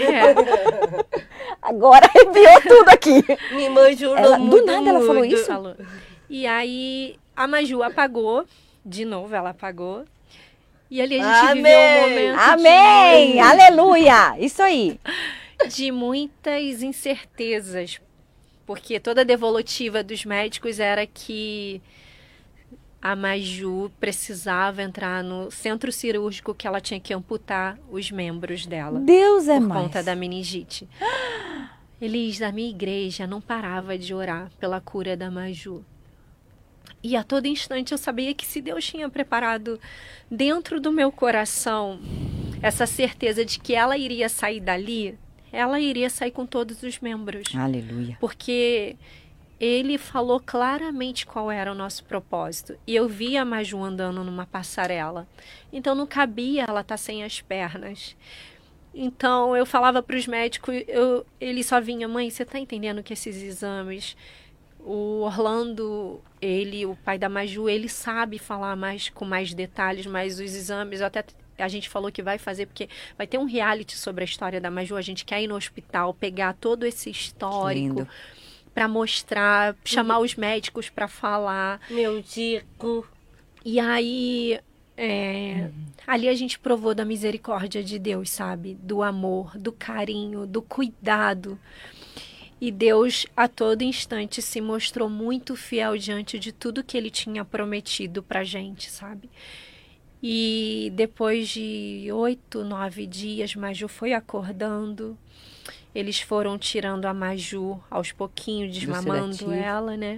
Speaker 3: É,
Speaker 1: Agora arrepiou tudo aqui.
Speaker 2: me manjou
Speaker 1: Ela- do
Speaker 2: muito,
Speaker 1: nada ela falou
Speaker 2: muito.
Speaker 1: isso?
Speaker 3: falou. E aí a Maju apagou, de novo ela apagou. E ali a gente
Speaker 2: Amém!
Speaker 3: viveu um momento
Speaker 1: Amém! Aleluia! Isso aí.
Speaker 3: de muitas incertezas, porque toda a devolutiva dos médicos era que a Maju precisava entrar no centro cirúrgico, que ela tinha que amputar os membros dela
Speaker 1: Deus é
Speaker 3: por
Speaker 1: mais.
Speaker 3: conta da meningite. Elis, a minha igreja não parava de orar pela cura da Maju. E a todo instante eu sabia que se Deus tinha preparado dentro do meu coração essa certeza de que ela iria sair dali, ela iria sair com todos os membros.
Speaker 1: Aleluia.
Speaker 3: Porque ele falou claramente qual era o nosso propósito. E eu via a Maju andando numa passarela. Então não cabia ela estar sem as pernas. Então eu falava para os médicos, eu, ele só vinha: mãe, você está entendendo que esses exames... O Orlando, ele, o pai da Maju, ele sabe falar mais com mais detalhes, mas os exames, até a gente falou que vai fazer, porque vai ter um reality sobre a história da Maju, a gente quer ir no hospital, pegar todo esse histórico
Speaker 1: Lindo.
Speaker 3: para mostrar, chamar os médicos para falar.
Speaker 2: Meu Dico.
Speaker 3: E aí, é, ali a gente provou da misericórdia de Deus, sabe? Do amor, do carinho, do cuidado. E Deus, a todo instante, se mostrou muito fiel diante de tudo que Ele tinha prometido pra gente, sabe? E depois de oito, nove dias, Maju foi acordando. Eles foram tirando a Maju aos pouquinhos, desmamando
Speaker 1: sedativo.
Speaker 3: ela, né?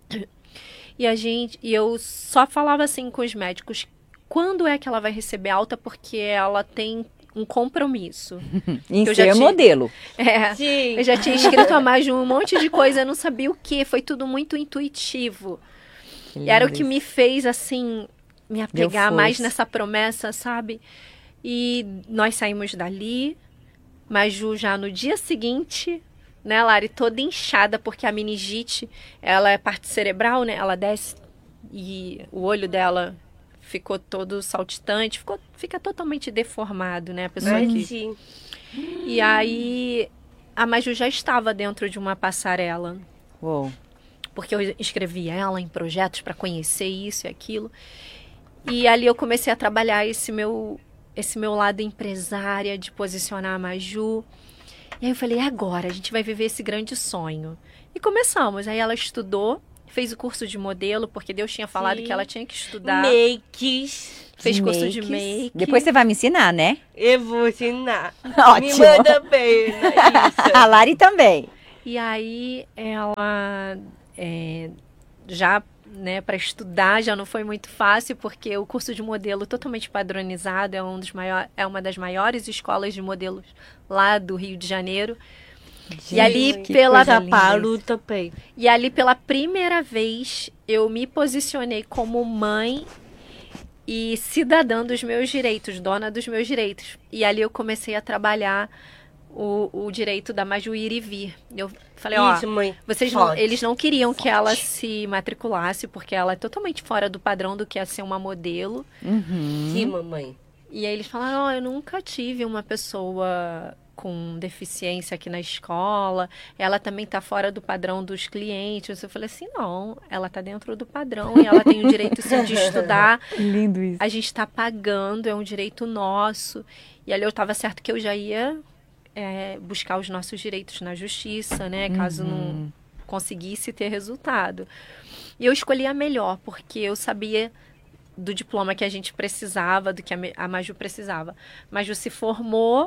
Speaker 3: E a gente, e eu só falava assim com os médicos: quando é que ela vai receber alta? Porque ela tem um compromisso.
Speaker 1: Em
Speaker 3: Eu já
Speaker 1: ser
Speaker 3: tinha-
Speaker 1: modelo.
Speaker 3: É.
Speaker 2: Sim.
Speaker 3: Eu já tinha escrito a Maju um monte de coisa, eu não sabia o que, foi tudo muito intuitivo. E era o que me fez, assim, me apegar
Speaker 1: Deu
Speaker 3: mais
Speaker 1: força.
Speaker 3: nessa promessa, sabe? E nós saímos dali, Maju já no dia seguinte, né, Lari, toda inchada, porque a meningite, ela é parte cerebral, né? Ela desce e o olho dela ficou todo saltitante, ficou, fica totalmente deformado, né? A pessoa
Speaker 2: Ai,
Speaker 3: que
Speaker 2: sim.
Speaker 3: e aí, a Maju já estava dentro de uma passarela,
Speaker 1: Uou.
Speaker 3: porque eu inscrevi ela em projetos para conhecer isso e aquilo. E ali eu comecei a trabalhar esse meu esse meu lado empresária de posicionar a Maju. E aí eu falei, agora a gente vai viver esse grande sonho. E começamos. Aí ela estudou, fez o curso de modelo, porque Deus tinha falado
Speaker 2: Sim.
Speaker 3: que ela tinha que estudar.
Speaker 2: Makes.
Speaker 3: Fez
Speaker 1: De
Speaker 3: curso de
Speaker 1: makes.
Speaker 3: make.
Speaker 1: Depois você vai me ensinar, né?
Speaker 2: Eu vou ensinar. Me
Speaker 1: Ótimo.
Speaker 2: manda bem, né? Isso.
Speaker 1: A Lari também.
Speaker 3: E aí ela é, já, né, para estudar já não foi muito fácil, porque o curso de modelo totalmente padronizado é, um dos maior, é uma das maiores escolas de modelos lá do Rio de Janeiro.
Speaker 1: Gente,
Speaker 3: E ali
Speaker 1: que
Speaker 3: pela-
Speaker 1: coisa
Speaker 2: Já
Speaker 1: linda
Speaker 2: paro
Speaker 1: isso.
Speaker 2: também.
Speaker 3: E ali pela primeira vez eu me posicionei como mãe e cidadã dos meus direitos, dona dos meus direitos. E ali eu comecei a trabalhar o, o direito da Maju ir e vir. Eu falei, ó,
Speaker 2: Isso, mãe.
Speaker 3: vocês não,
Speaker 2: Forte.
Speaker 3: eles não queriam que ela
Speaker 2: Forte.
Speaker 3: se matriculasse, porque ela é totalmente fora do padrão do que é ser uma modelo.
Speaker 1: Uhum.
Speaker 2: Sim, mamãe.
Speaker 3: E aí eles falaram, ó, eu nunca tive uma pessoa com deficiência aqui na escola, ela também tá fora do padrão dos clientes. Eu falei assim, não, ela tá dentro do padrão e ela tem o direito sim de estudar.
Speaker 1: Lindo isso.
Speaker 3: A gente tá pagando, é um direito nosso. E ali eu tava certo que eu já ia é, buscar os nossos direitos na justiça, né? Caso não conseguisse ter resultado. E eu escolhi a melhor, porque eu sabia do diploma que a gente precisava, do que a, Me- a Maju precisava. Maju se formou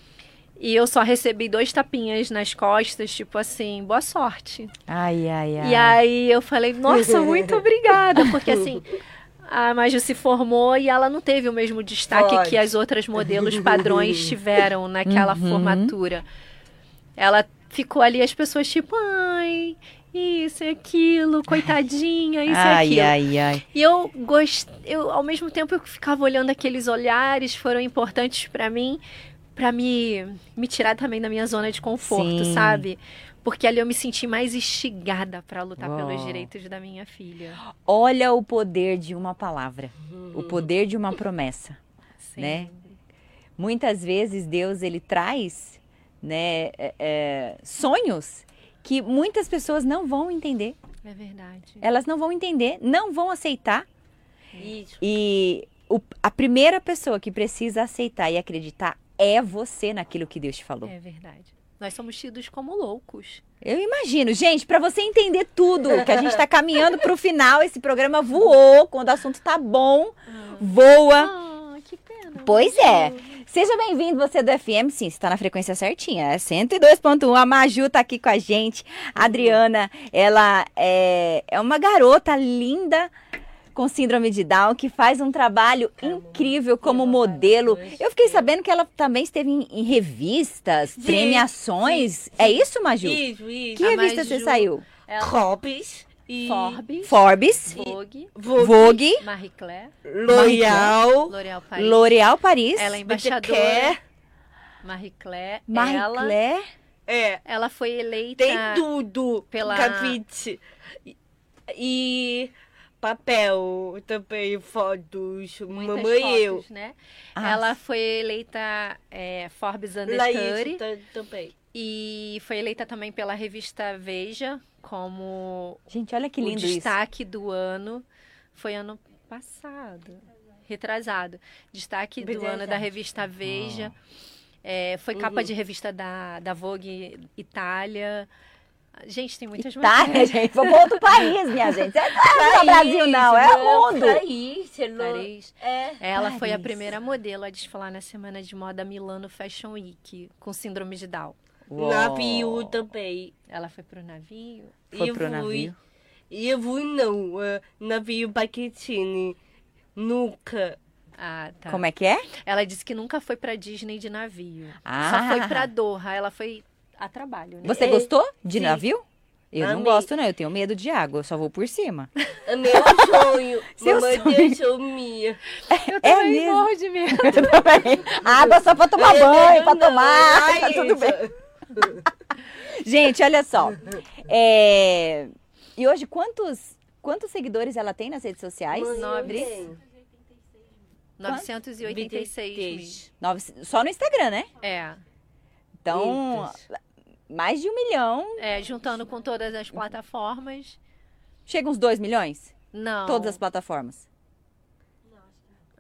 Speaker 3: e eu só recebi dois tapinhas nas costas, tipo assim, boa sorte.
Speaker 1: Ai, ai, ai.
Speaker 3: E aí eu falei, nossa, muito obrigada, porque assim, a Maju se formou e ela não teve o mesmo destaque
Speaker 2: Forte.
Speaker 3: que as outras modelos padrões tiveram naquela
Speaker 1: Uhum.
Speaker 3: formatura. Ela ficou ali, as pessoas tipo, ai, isso e aquilo, coitadinha, isso
Speaker 1: ai,
Speaker 3: e aquilo.
Speaker 1: ai, ai.
Speaker 3: E eu gostei, eu, ao mesmo tempo eu ficava olhando aqueles olhares, foram importantes pra mim, pra me, me tirar também da minha zona de conforto,
Speaker 1: Sim.
Speaker 3: sabe? Porque ali eu me senti mais instigada pra lutar
Speaker 1: Uau.
Speaker 3: pelos direitos da minha filha.
Speaker 1: Olha o poder de uma palavra. O poder de uma promessa.
Speaker 3: Sim.
Speaker 1: Né? Muitas vezes Deus, ele traz, né, é, é, sonhos que muitas pessoas não vão entender.
Speaker 3: É verdade.
Speaker 1: Elas não vão entender, não vão aceitar.
Speaker 2: Isso.
Speaker 1: E o- a primeira pessoa que precisa aceitar e acreditar é você naquilo que Deus te falou.
Speaker 3: É verdade. Nós somos tidos como loucos.
Speaker 1: Eu imagino. Gente, para você entender tudo, que a gente está caminhando para o final, esse programa voou. Quando o assunto tá bom, voa.
Speaker 3: Ah, que pena.
Speaker 1: Pois é. Seja bem-vindo, você do F M. Sim, você está na frequência certinha. É cento e dois ponto um. A Maju tá aqui com a gente. A Adriana, ela é, é uma garota linda com síndrome de Down que faz um trabalho incrível como modelo. Eu fiquei sabendo que ela também esteve em, em revistas,
Speaker 2: Sim,
Speaker 1: premiações. É isso, Maju?
Speaker 2: Isso, isso.
Speaker 1: Que
Speaker 3: A
Speaker 1: revista
Speaker 3: Maju-
Speaker 1: você saiu?
Speaker 3: Ela...
Speaker 2: Copes e
Speaker 3: Forbes,
Speaker 1: Forbes,
Speaker 3: Vogue,
Speaker 2: Vogue,
Speaker 1: Vogue,
Speaker 3: Marie Claire,
Speaker 2: L'Oreal,
Speaker 3: L'Oréal Paris.
Speaker 1: L'Oréal Paris,
Speaker 3: Ela é embaixadora.
Speaker 2: Quer.
Speaker 3: Marie Claire.
Speaker 1: Marie
Speaker 3: ela,
Speaker 1: Claire.
Speaker 2: É,
Speaker 3: ela foi eleita.
Speaker 2: tem tudo.
Speaker 3: pela-
Speaker 2: Grafite. E, e papel também, fotos.
Speaker 3: Muitas
Speaker 2: Mamãe e eu.
Speaker 3: fotos, né?
Speaker 1: Ah,
Speaker 3: Ela foi eleita é, Forbes Under
Speaker 2: Laís
Speaker 3: trinta
Speaker 2: ta- também.
Speaker 3: e foi eleita também pela revista Veja como
Speaker 1: Gente, olha que
Speaker 3: o
Speaker 1: lindo isso.
Speaker 3: destaque do ano. Foi ano passado, retrasado. Destaque do
Speaker 2: Retrasado.
Speaker 3: ano da revista Veja. É, foi capa de revista da, da Vogue Itália. Gente, tem muitas
Speaker 1: Tá,
Speaker 3: matérias.
Speaker 1: gente, vou para outro país, minha gente. Não é só Brasil, não, é mundo.
Speaker 2: Paris, é lo-
Speaker 3: Paris.
Speaker 2: É.
Speaker 3: Ela foi a
Speaker 1: Paris.
Speaker 3: primeira modelo a desfilar na semana de moda Milano Fashion Week, com síndrome de Down.
Speaker 1: Uau.
Speaker 2: Navio também.
Speaker 3: Ela foi pro navio.
Speaker 1: Foi
Speaker 2: Eu
Speaker 1: pro
Speaker 2: fui.
Speaker 1: navio.
Speaker 2: E eu fui não, eh, navio Paquetini. Nunca.
Speaker 3: Ah, tá.
Speaker 1: Como é que é?
Speaker 3: Ela disse que nunca foi pra Disney de navio.
Speaker 1: Ah.
Speaker 3: Só foi pra Doha. Ela foi a trabalho, né?
Speaker 1: Você
Speaker 2: É,
Speaker 1: gostou de
Speaker 2: sim.
Speaker 1: navio? Eu não
Speaker 2: Amei.
Speaker 1: gosto, não. Eu tenho medo de água. Eu só vou por cima.
Speaker 2: É meu sonho.
Speaker 1: Seu
Speaker 2: Mamãe
Speaker 1: sonho.
Speaker 2: deixou minha.
Speaker 3: Eu
Speaker 1: É
Speaker 3: também
Speaker 1: mesmo?
Speaker 3: morro de medo.
Speaker 1: Eu também. Água só pra tomar
Speaker 2: É,
Speaker 1: banho, pra
Speaker 2: não,
Speaker 1: tomar.
Speaker 2: ai,
Speaker 1: Tá tudo bem.
Speaker 2: isso.
Speaker 1: Gente, olha só. É, E hoje, quantos, quantos seguidores ela tem nas redes sociais?
Speaker 2: Mãe, eu
Speaker 3: Nobres.
Speaker 2: tenho.
Speaker 3: novecentos e oitenta e seis mil.
Speaker 1: Nove- Só no Instagram, né?
Speaker 3: É.
Speaker 1: Então, mais de um milhão.
Speaker 3: É, juntando com todas as plataformas.
Speaker 1: Chega uns dois milhões?
Speaker 3: Não.
Speaker 1: Todas as plataformas.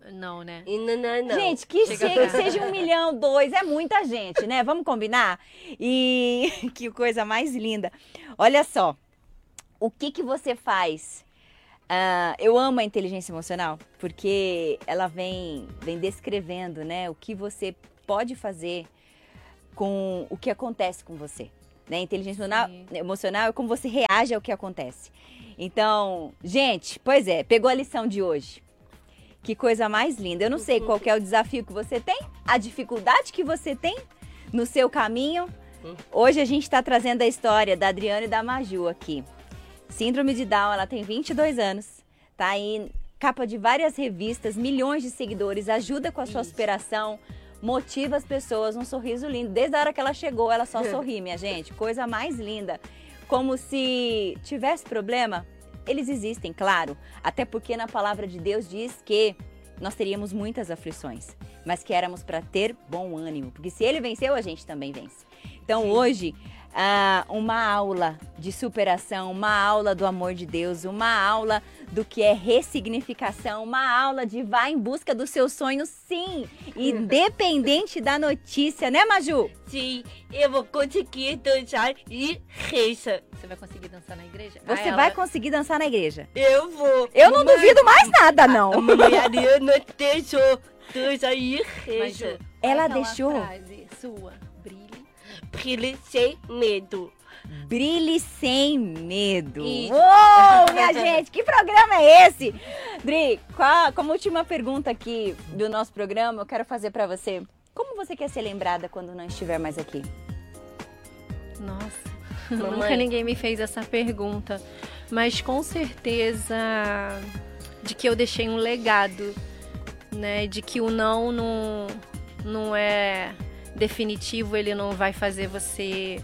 Speaker 3: Não, né?
Speaker 2: E não, não, não.
Speaker 1: Gente, que
Speaker 3: Chega
Speaker 1: chegue,
Speaker 3: perto.
Speaker 1: seja um milhão, dois, é muita gente, né? Vamos combinar? E que coisa mais linda. Olha só, o que que você faz? Ah, eu amo a inteligência emocional, porque ela vem, vem descrevendo, né, o que você pode fazer com o que acontece com você. Né? Inteligência emocional,
Speaker 3: Sim.
Speaker 1: emocional é como você reage ao que acontece. Então, gente, pois é, pegou a lição de hoje. Que coisa mais linda. Eu não sei qual que é o desafio que você tem, a dificuldade que você tem no seu caminho. Hoje a gente está trazendo a história da Adriana e da Maju aqui. Síndrome de Down, ela tem vinte e dois anos, tá aí, capa de várias revistas, milhões de seguidores, ajuda com a sua
Speaker 2: Isso.
Speaker 1: superação, motiva as pessoas, um sorriso lindo. Desde a hora que ela chegou, ela só sorri, minha gente. Coisa mais linda. Como se tivesse problema, eles existem, claro. Até porque na palavra de Deus diz que nós teríamos muitas aflições, mas que éramos para ter bom ânimo. Porque se ele venceu, a gente também vence. Então
Speaker 2: Sim.
Speaker 1: hoje, ah, uma aula de superação, uma aula do amor de Deus, uma aula do que é ressignificação, uma aula de vá em busca dos seus sonhos, sim, independente da notícia, né, Maju?
Speaker 2: Sim, eu vou conseguir dançar e reza.
Speaker 3: Você vai conseguir dançar na igreja?
Speaker 1: Você
Speaker 3: Ah, ela-
Speaker 1: vai conseguir dançar na igreja.
Speaker 2: Eu vou.
Speaker 1: Eu não
Speaker 2: Mamãe-
Speaker 1: duvido mais nada,
Speaker 2: A
Speaker 1: não.
Speaker 2: mamãe Ariana deixou dançar e
Speaker 3: Mas, Ju,
Speaker 2: reza.
Speaker 1: Ela
Speaker 3: faz uma
Speaker 1: deixou?
Speaker 3: frase sua, brilhe.
Speaker 2: Brilhe sem medo.
Speaker 1: Brilhe sem medo.
Speaker 2: Isso.
Speaker 1: Uou, minha gente, que programa é esse? Dri, qual- como última pergunta aqui do nosso programa, eu quero fazer pra você. Como você quer ser lembrada quando não estiver mais aqui?
Speaker 3: Nossa,
Speaker 2: Mamãe.
Speaker 3: nunca ninguém me fez essa pergunta. Mas com certeza de que eu deixei um legado, né? De que o não não, não é definitivo, ele não vai fazer você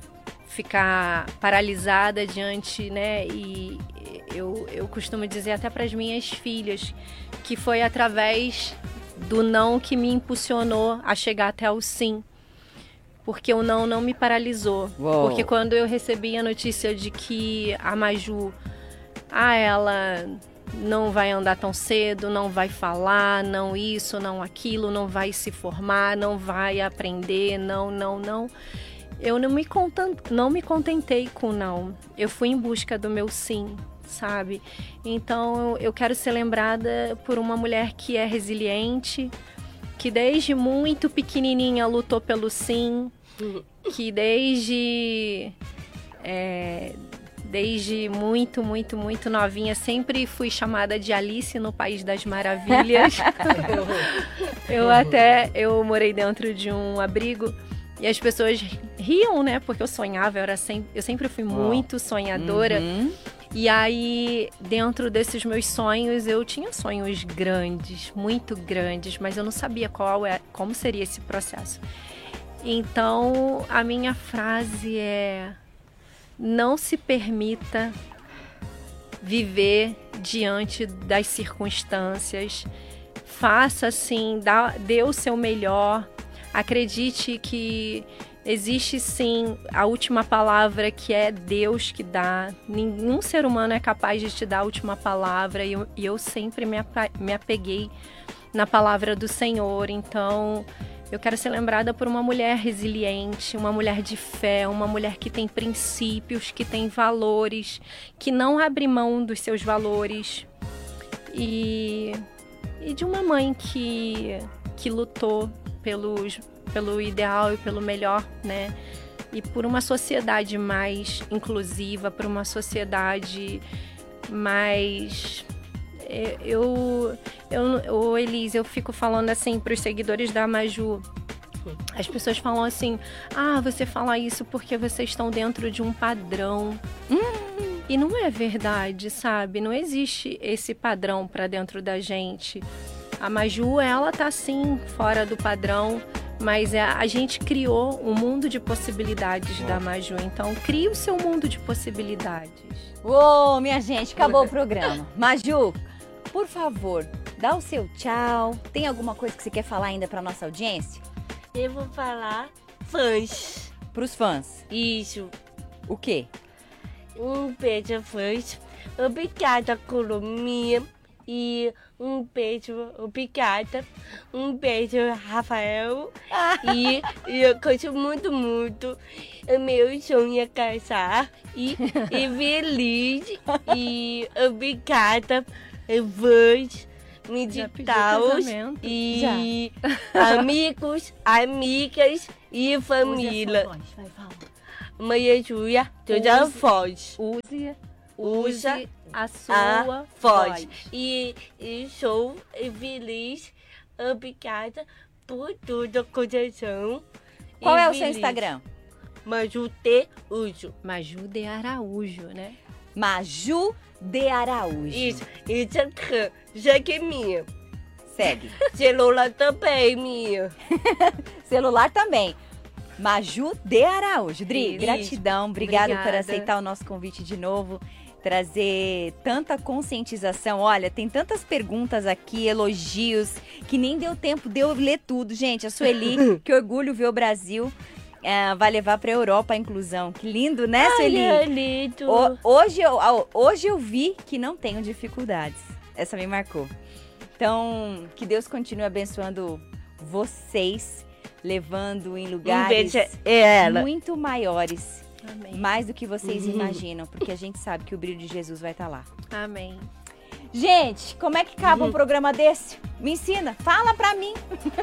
Speaker 3: ficar paralisada diante, né? E eu, eu costumo dizer até para as minhas filhas que foi através do não que me impulsionou a chegar até o sim. Porque o não não me paralisou.
Speaker 1: Uou.
Speaker 3: Porque quando eu recebi a notícia de que a Maju, ah, ela não vai andar tão cedo, não vai falar, não isso, não aquilo, não vai se formar, não vai aprender, não, não, não. Eu não me, contan- não me contentei com não. Eu fui em busca do meu sim, sabe? Então eu quero ser lembrada por uma mulher que é resiliente, que desde muito pequenininha lutou pelo sim, que desde é, desde muito, muito, muito novinha sempre fui chamada de Alice no País das Maravilhas. Eu até eu morei dentro de um abrigo e as pessoas riam, né? Porque eu sonhava, eu era sempre, eu sempre fui muito sonhadora.
Speaker 1: Uhum.
Speaker 3: E aí, dentro desses meus sonhos, eu tinha sonhos grandes, muito grandes, mas eu não sabia qual é, como seria esse processo. Então, a minha frase é: não se permita viver diante das circunstâncias. Faça assim, dá, dê o seu melhor. Acredite que existe sim a última palavra, que é Deus que dá. Nenhum ser humano é capaz de te dar a última palavra. E eu, e eu sempre me, apa- me apeguei na palavra do Senhor. Então, eu quero ser lembrada por uma mulher resiliente, uma mulher de fé, uma mulher que tem princípios, que tem valores, que não abre mão dos seus valores. E, e de uma mãe que, que lutou pelos, pelo ideal e pelo melhor, né? E por uma sociedade mais inclusiva, por uma sociedade mais... Eu, eu, ô Elise, eu fico falando assim para os seguidores da Maju. As pessoas falam assim: ah, você fala isso porque vocês estão dentro de um padrão. Hum. E não é verdade, sabe? Não existe esse padrão para dentro da gente. A Maju, ela tá sim fora do padrão, mas é, a gente criou um mundo de possibilidades da Maju. Então, crie o seu mundo de possibilidades.
Speaker 1: Uou, minha gente, acabou o programa. Maju, por favor, dá o seu tchau. Tem alguma coisa que você quer falar ainda para nossa audiência?
Speaker 2: Eu vou falar fãs.
Speaker 1: Pros fãs.
Speaker 2: Isso.
Speaker 1: O quê?
Speaker 2: Um beijo, fãs. Obrigada, Colomia. E um beijo, obrigada. Um beijo, Rafael. E, e eu gosto muito, muito. O meu sonho é casar e, e feliz. E obrigada, voz, medital e Já. amigos, amigas e família. Maria Júlia, toda a voz.
Speaker 3: Use,
Speaker 2: Usa
Speaker 3: use a sua
Speaker 2: a
Speaker 3: voz.
Speaker 2: voz. E, e sou feliz. Obrigada por tudo, coração.
Speaker 1: Qual
Speaker 2: e
Speaker 1: é o
Speaker 2: feliz.
Speaker 1: seu Instagram?
Speaker 2: Maju de Uso.
Speaker 3: Maju de Araújo, né?
Speaker 1: Maju de Araújo.
Speaker 2: Isso, isso aqui, já que é minha.
Speaker 1: Segue.
Speaker 2: Celular também, minha.
Speaker 1: Celular também. Maju de Araújo. Dri,
Speaker 3: Isso.
Speaker 1: gratidão. Obrigada, por
Speaker 3: Obrigada.
Speaker 1: aceitar o nosso convite de novo. Trazer tanta conscientização. Olha, tem tantas perguntas aqui, elogios, que nem deu tempo de eu ler tudo. Gente, a Sueli, que orgulho ver o Brasil, é, vai levar para a Europa a inclusão. Que lindo, né, Sueli?
Speaker 2: Ai, é lindo.
Speaker 1: O- hoje, eu, hoje eu vi que não tenho dificuldades. Essa me marcou. Então, que Deus continue abençoando vocês, levando em
Speaker 2: Um
Speaker 1: lugares
Speaker 2: beijo, ela.
Speaker 1: muito maiores,
Speaker 3: Amém.
Speaker 1: mais do que vocês
Speaker 2: Uhum.
Speaker 1: imaginam, porque a gente sabe que o brilho de Jesus vai estar lá.
Speaker 3: Amém.
Speaker 1: Gente, como é que acaba
Speaker 2: Uhum.
Speaker 1: um programa desse? Me ensina, fala pra mim.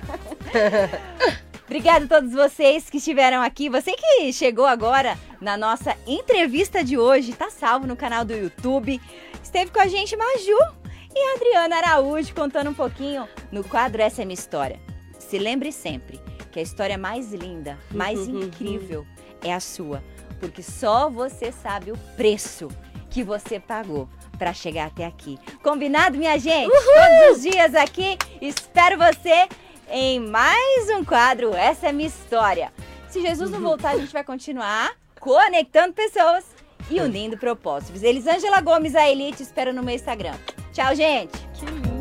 Speaker 1: Obrigada a todos vocês que estiveram aqui. Você que chegou agora na nossa entrevista de hoje, tá salvo no canal do YouTube. Esteve com a gente Maju e a Adriana Araújo contando um pouquinho no quadro Essa é Minha História. Se lembre sempre que a história mais linda, mais incrível é a sua, porque só você sabe o preço que você pagou para chegar até aqui. Combinado, minha gente? Todos os dias aqui. Espero você em mais um quadro Essa é Minha História. Se Jesus não voltar, a gente vai continuar conectando pessoas e unindo propósitos. Elisângela Gomes, a Elite, espero no meu Instagram. Tchau, gente!
Speaker 3: Que linda.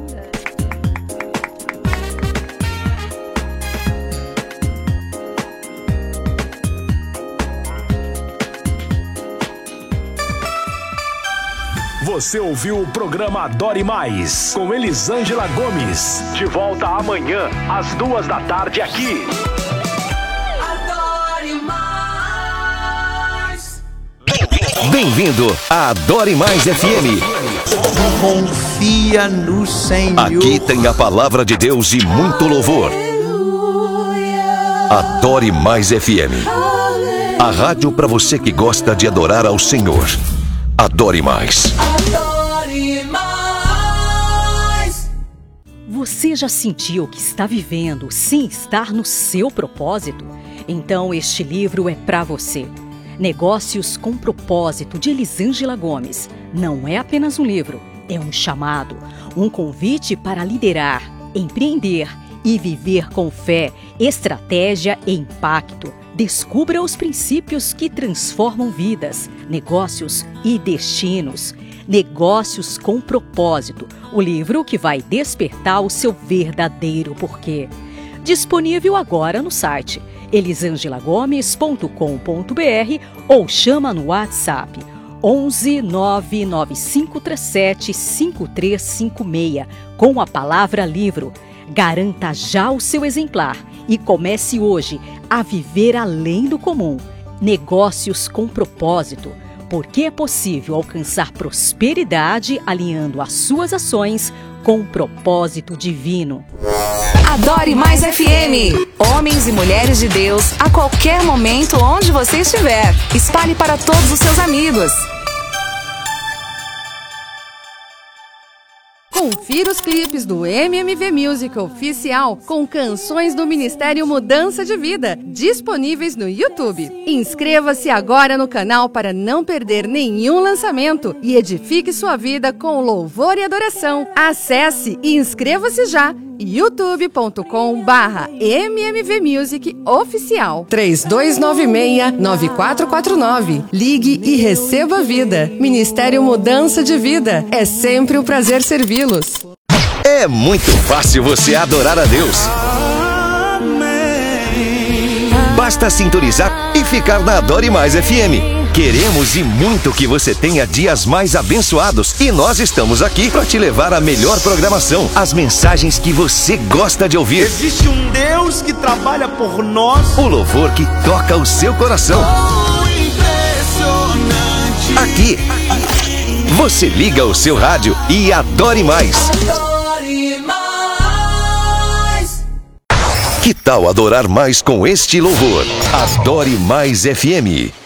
Speaker 4: Você ouviu o programa Adore Mais, com Elisângela Gomes. De volta amanhã, às duas da tarde, aqui.
Speaker 5: Adore mais.
Speaker 6: Bem-vindo a Adore Mais F M.
Speaker 5: Confia no Senhor.
Speaker 6: Aqui tem a palavra de Deus e muito louvor. Adore Mais F M. A rádio para você que gosta de adorar ao Senhor. Adore Mais.
Speaker 5: Adore mais.
Speaker 7: Você já sentiu que está vivendo sem estar no seu propósito? Então este livro é para você. Negócios com Propósito, de Elisângela Gomes. Não é apenas um livro, é um chamado, um convite para liderar, empreender e viver com fé, estratégia e impacto. Descubra os princípios que transformam vidas, negócios e destinos. Negócios com Propósito, o livro que vai despertar o seu verdadeiro porquê. Disponível agora no site elisangela gomes ponto com ponto b r ou chama no WhatsApp onze nove nove cinco três sete cinco três cinco seis com a palavra livro. Garanta já o seu exemplar e comece hoje a viver além do comum. Negócios com Propósito, porque é possível alcançar prosperidade alinhando as suas ações com o propósito divino.
Speaker 8: Adore Mais F M. Homens e mulheres de Deus, a qualquer momento, onde você estiver. Espalhe para todos os seus amigos.
Speaker 9: Confira os clipes do M M V Music Oficial com canções do Ministério Mudança de Vida, disponíveis no YouTube. Inscreva-se agora no canal para não perder nenhum lançamento e edifique sua vida com louvor e adoração. Acesse e inscreva-se já. youtube ponto com barra M M V Music Oficial. três dois nove seis nove quatro quatro nove. Ligue e receba vida. Ministério Mudança de Vida. É sempre um prazer servi-los.
Speaker 6: É muito fácil você adorar a Deus. Basta sintonizar e ficar na Adore Mais F M. Queremos e muito que você tenha dias mais abençoados e nós estamos aqui para te levar a melhor programação, as mensagens que você gosta de ouvir.
Speaker 5: Existe um Deus que trabalha por nós.
Speaker 6: O louvor que toca o seu coração.
Speaker 5: Oh, impressionante.
Speaker 6: Aqui, você liga o seu rádio e adore mais.
Speaker 5: Adore mais.
Speaker 6: Que tal adorar mais com este louvor? Adore Mais F M.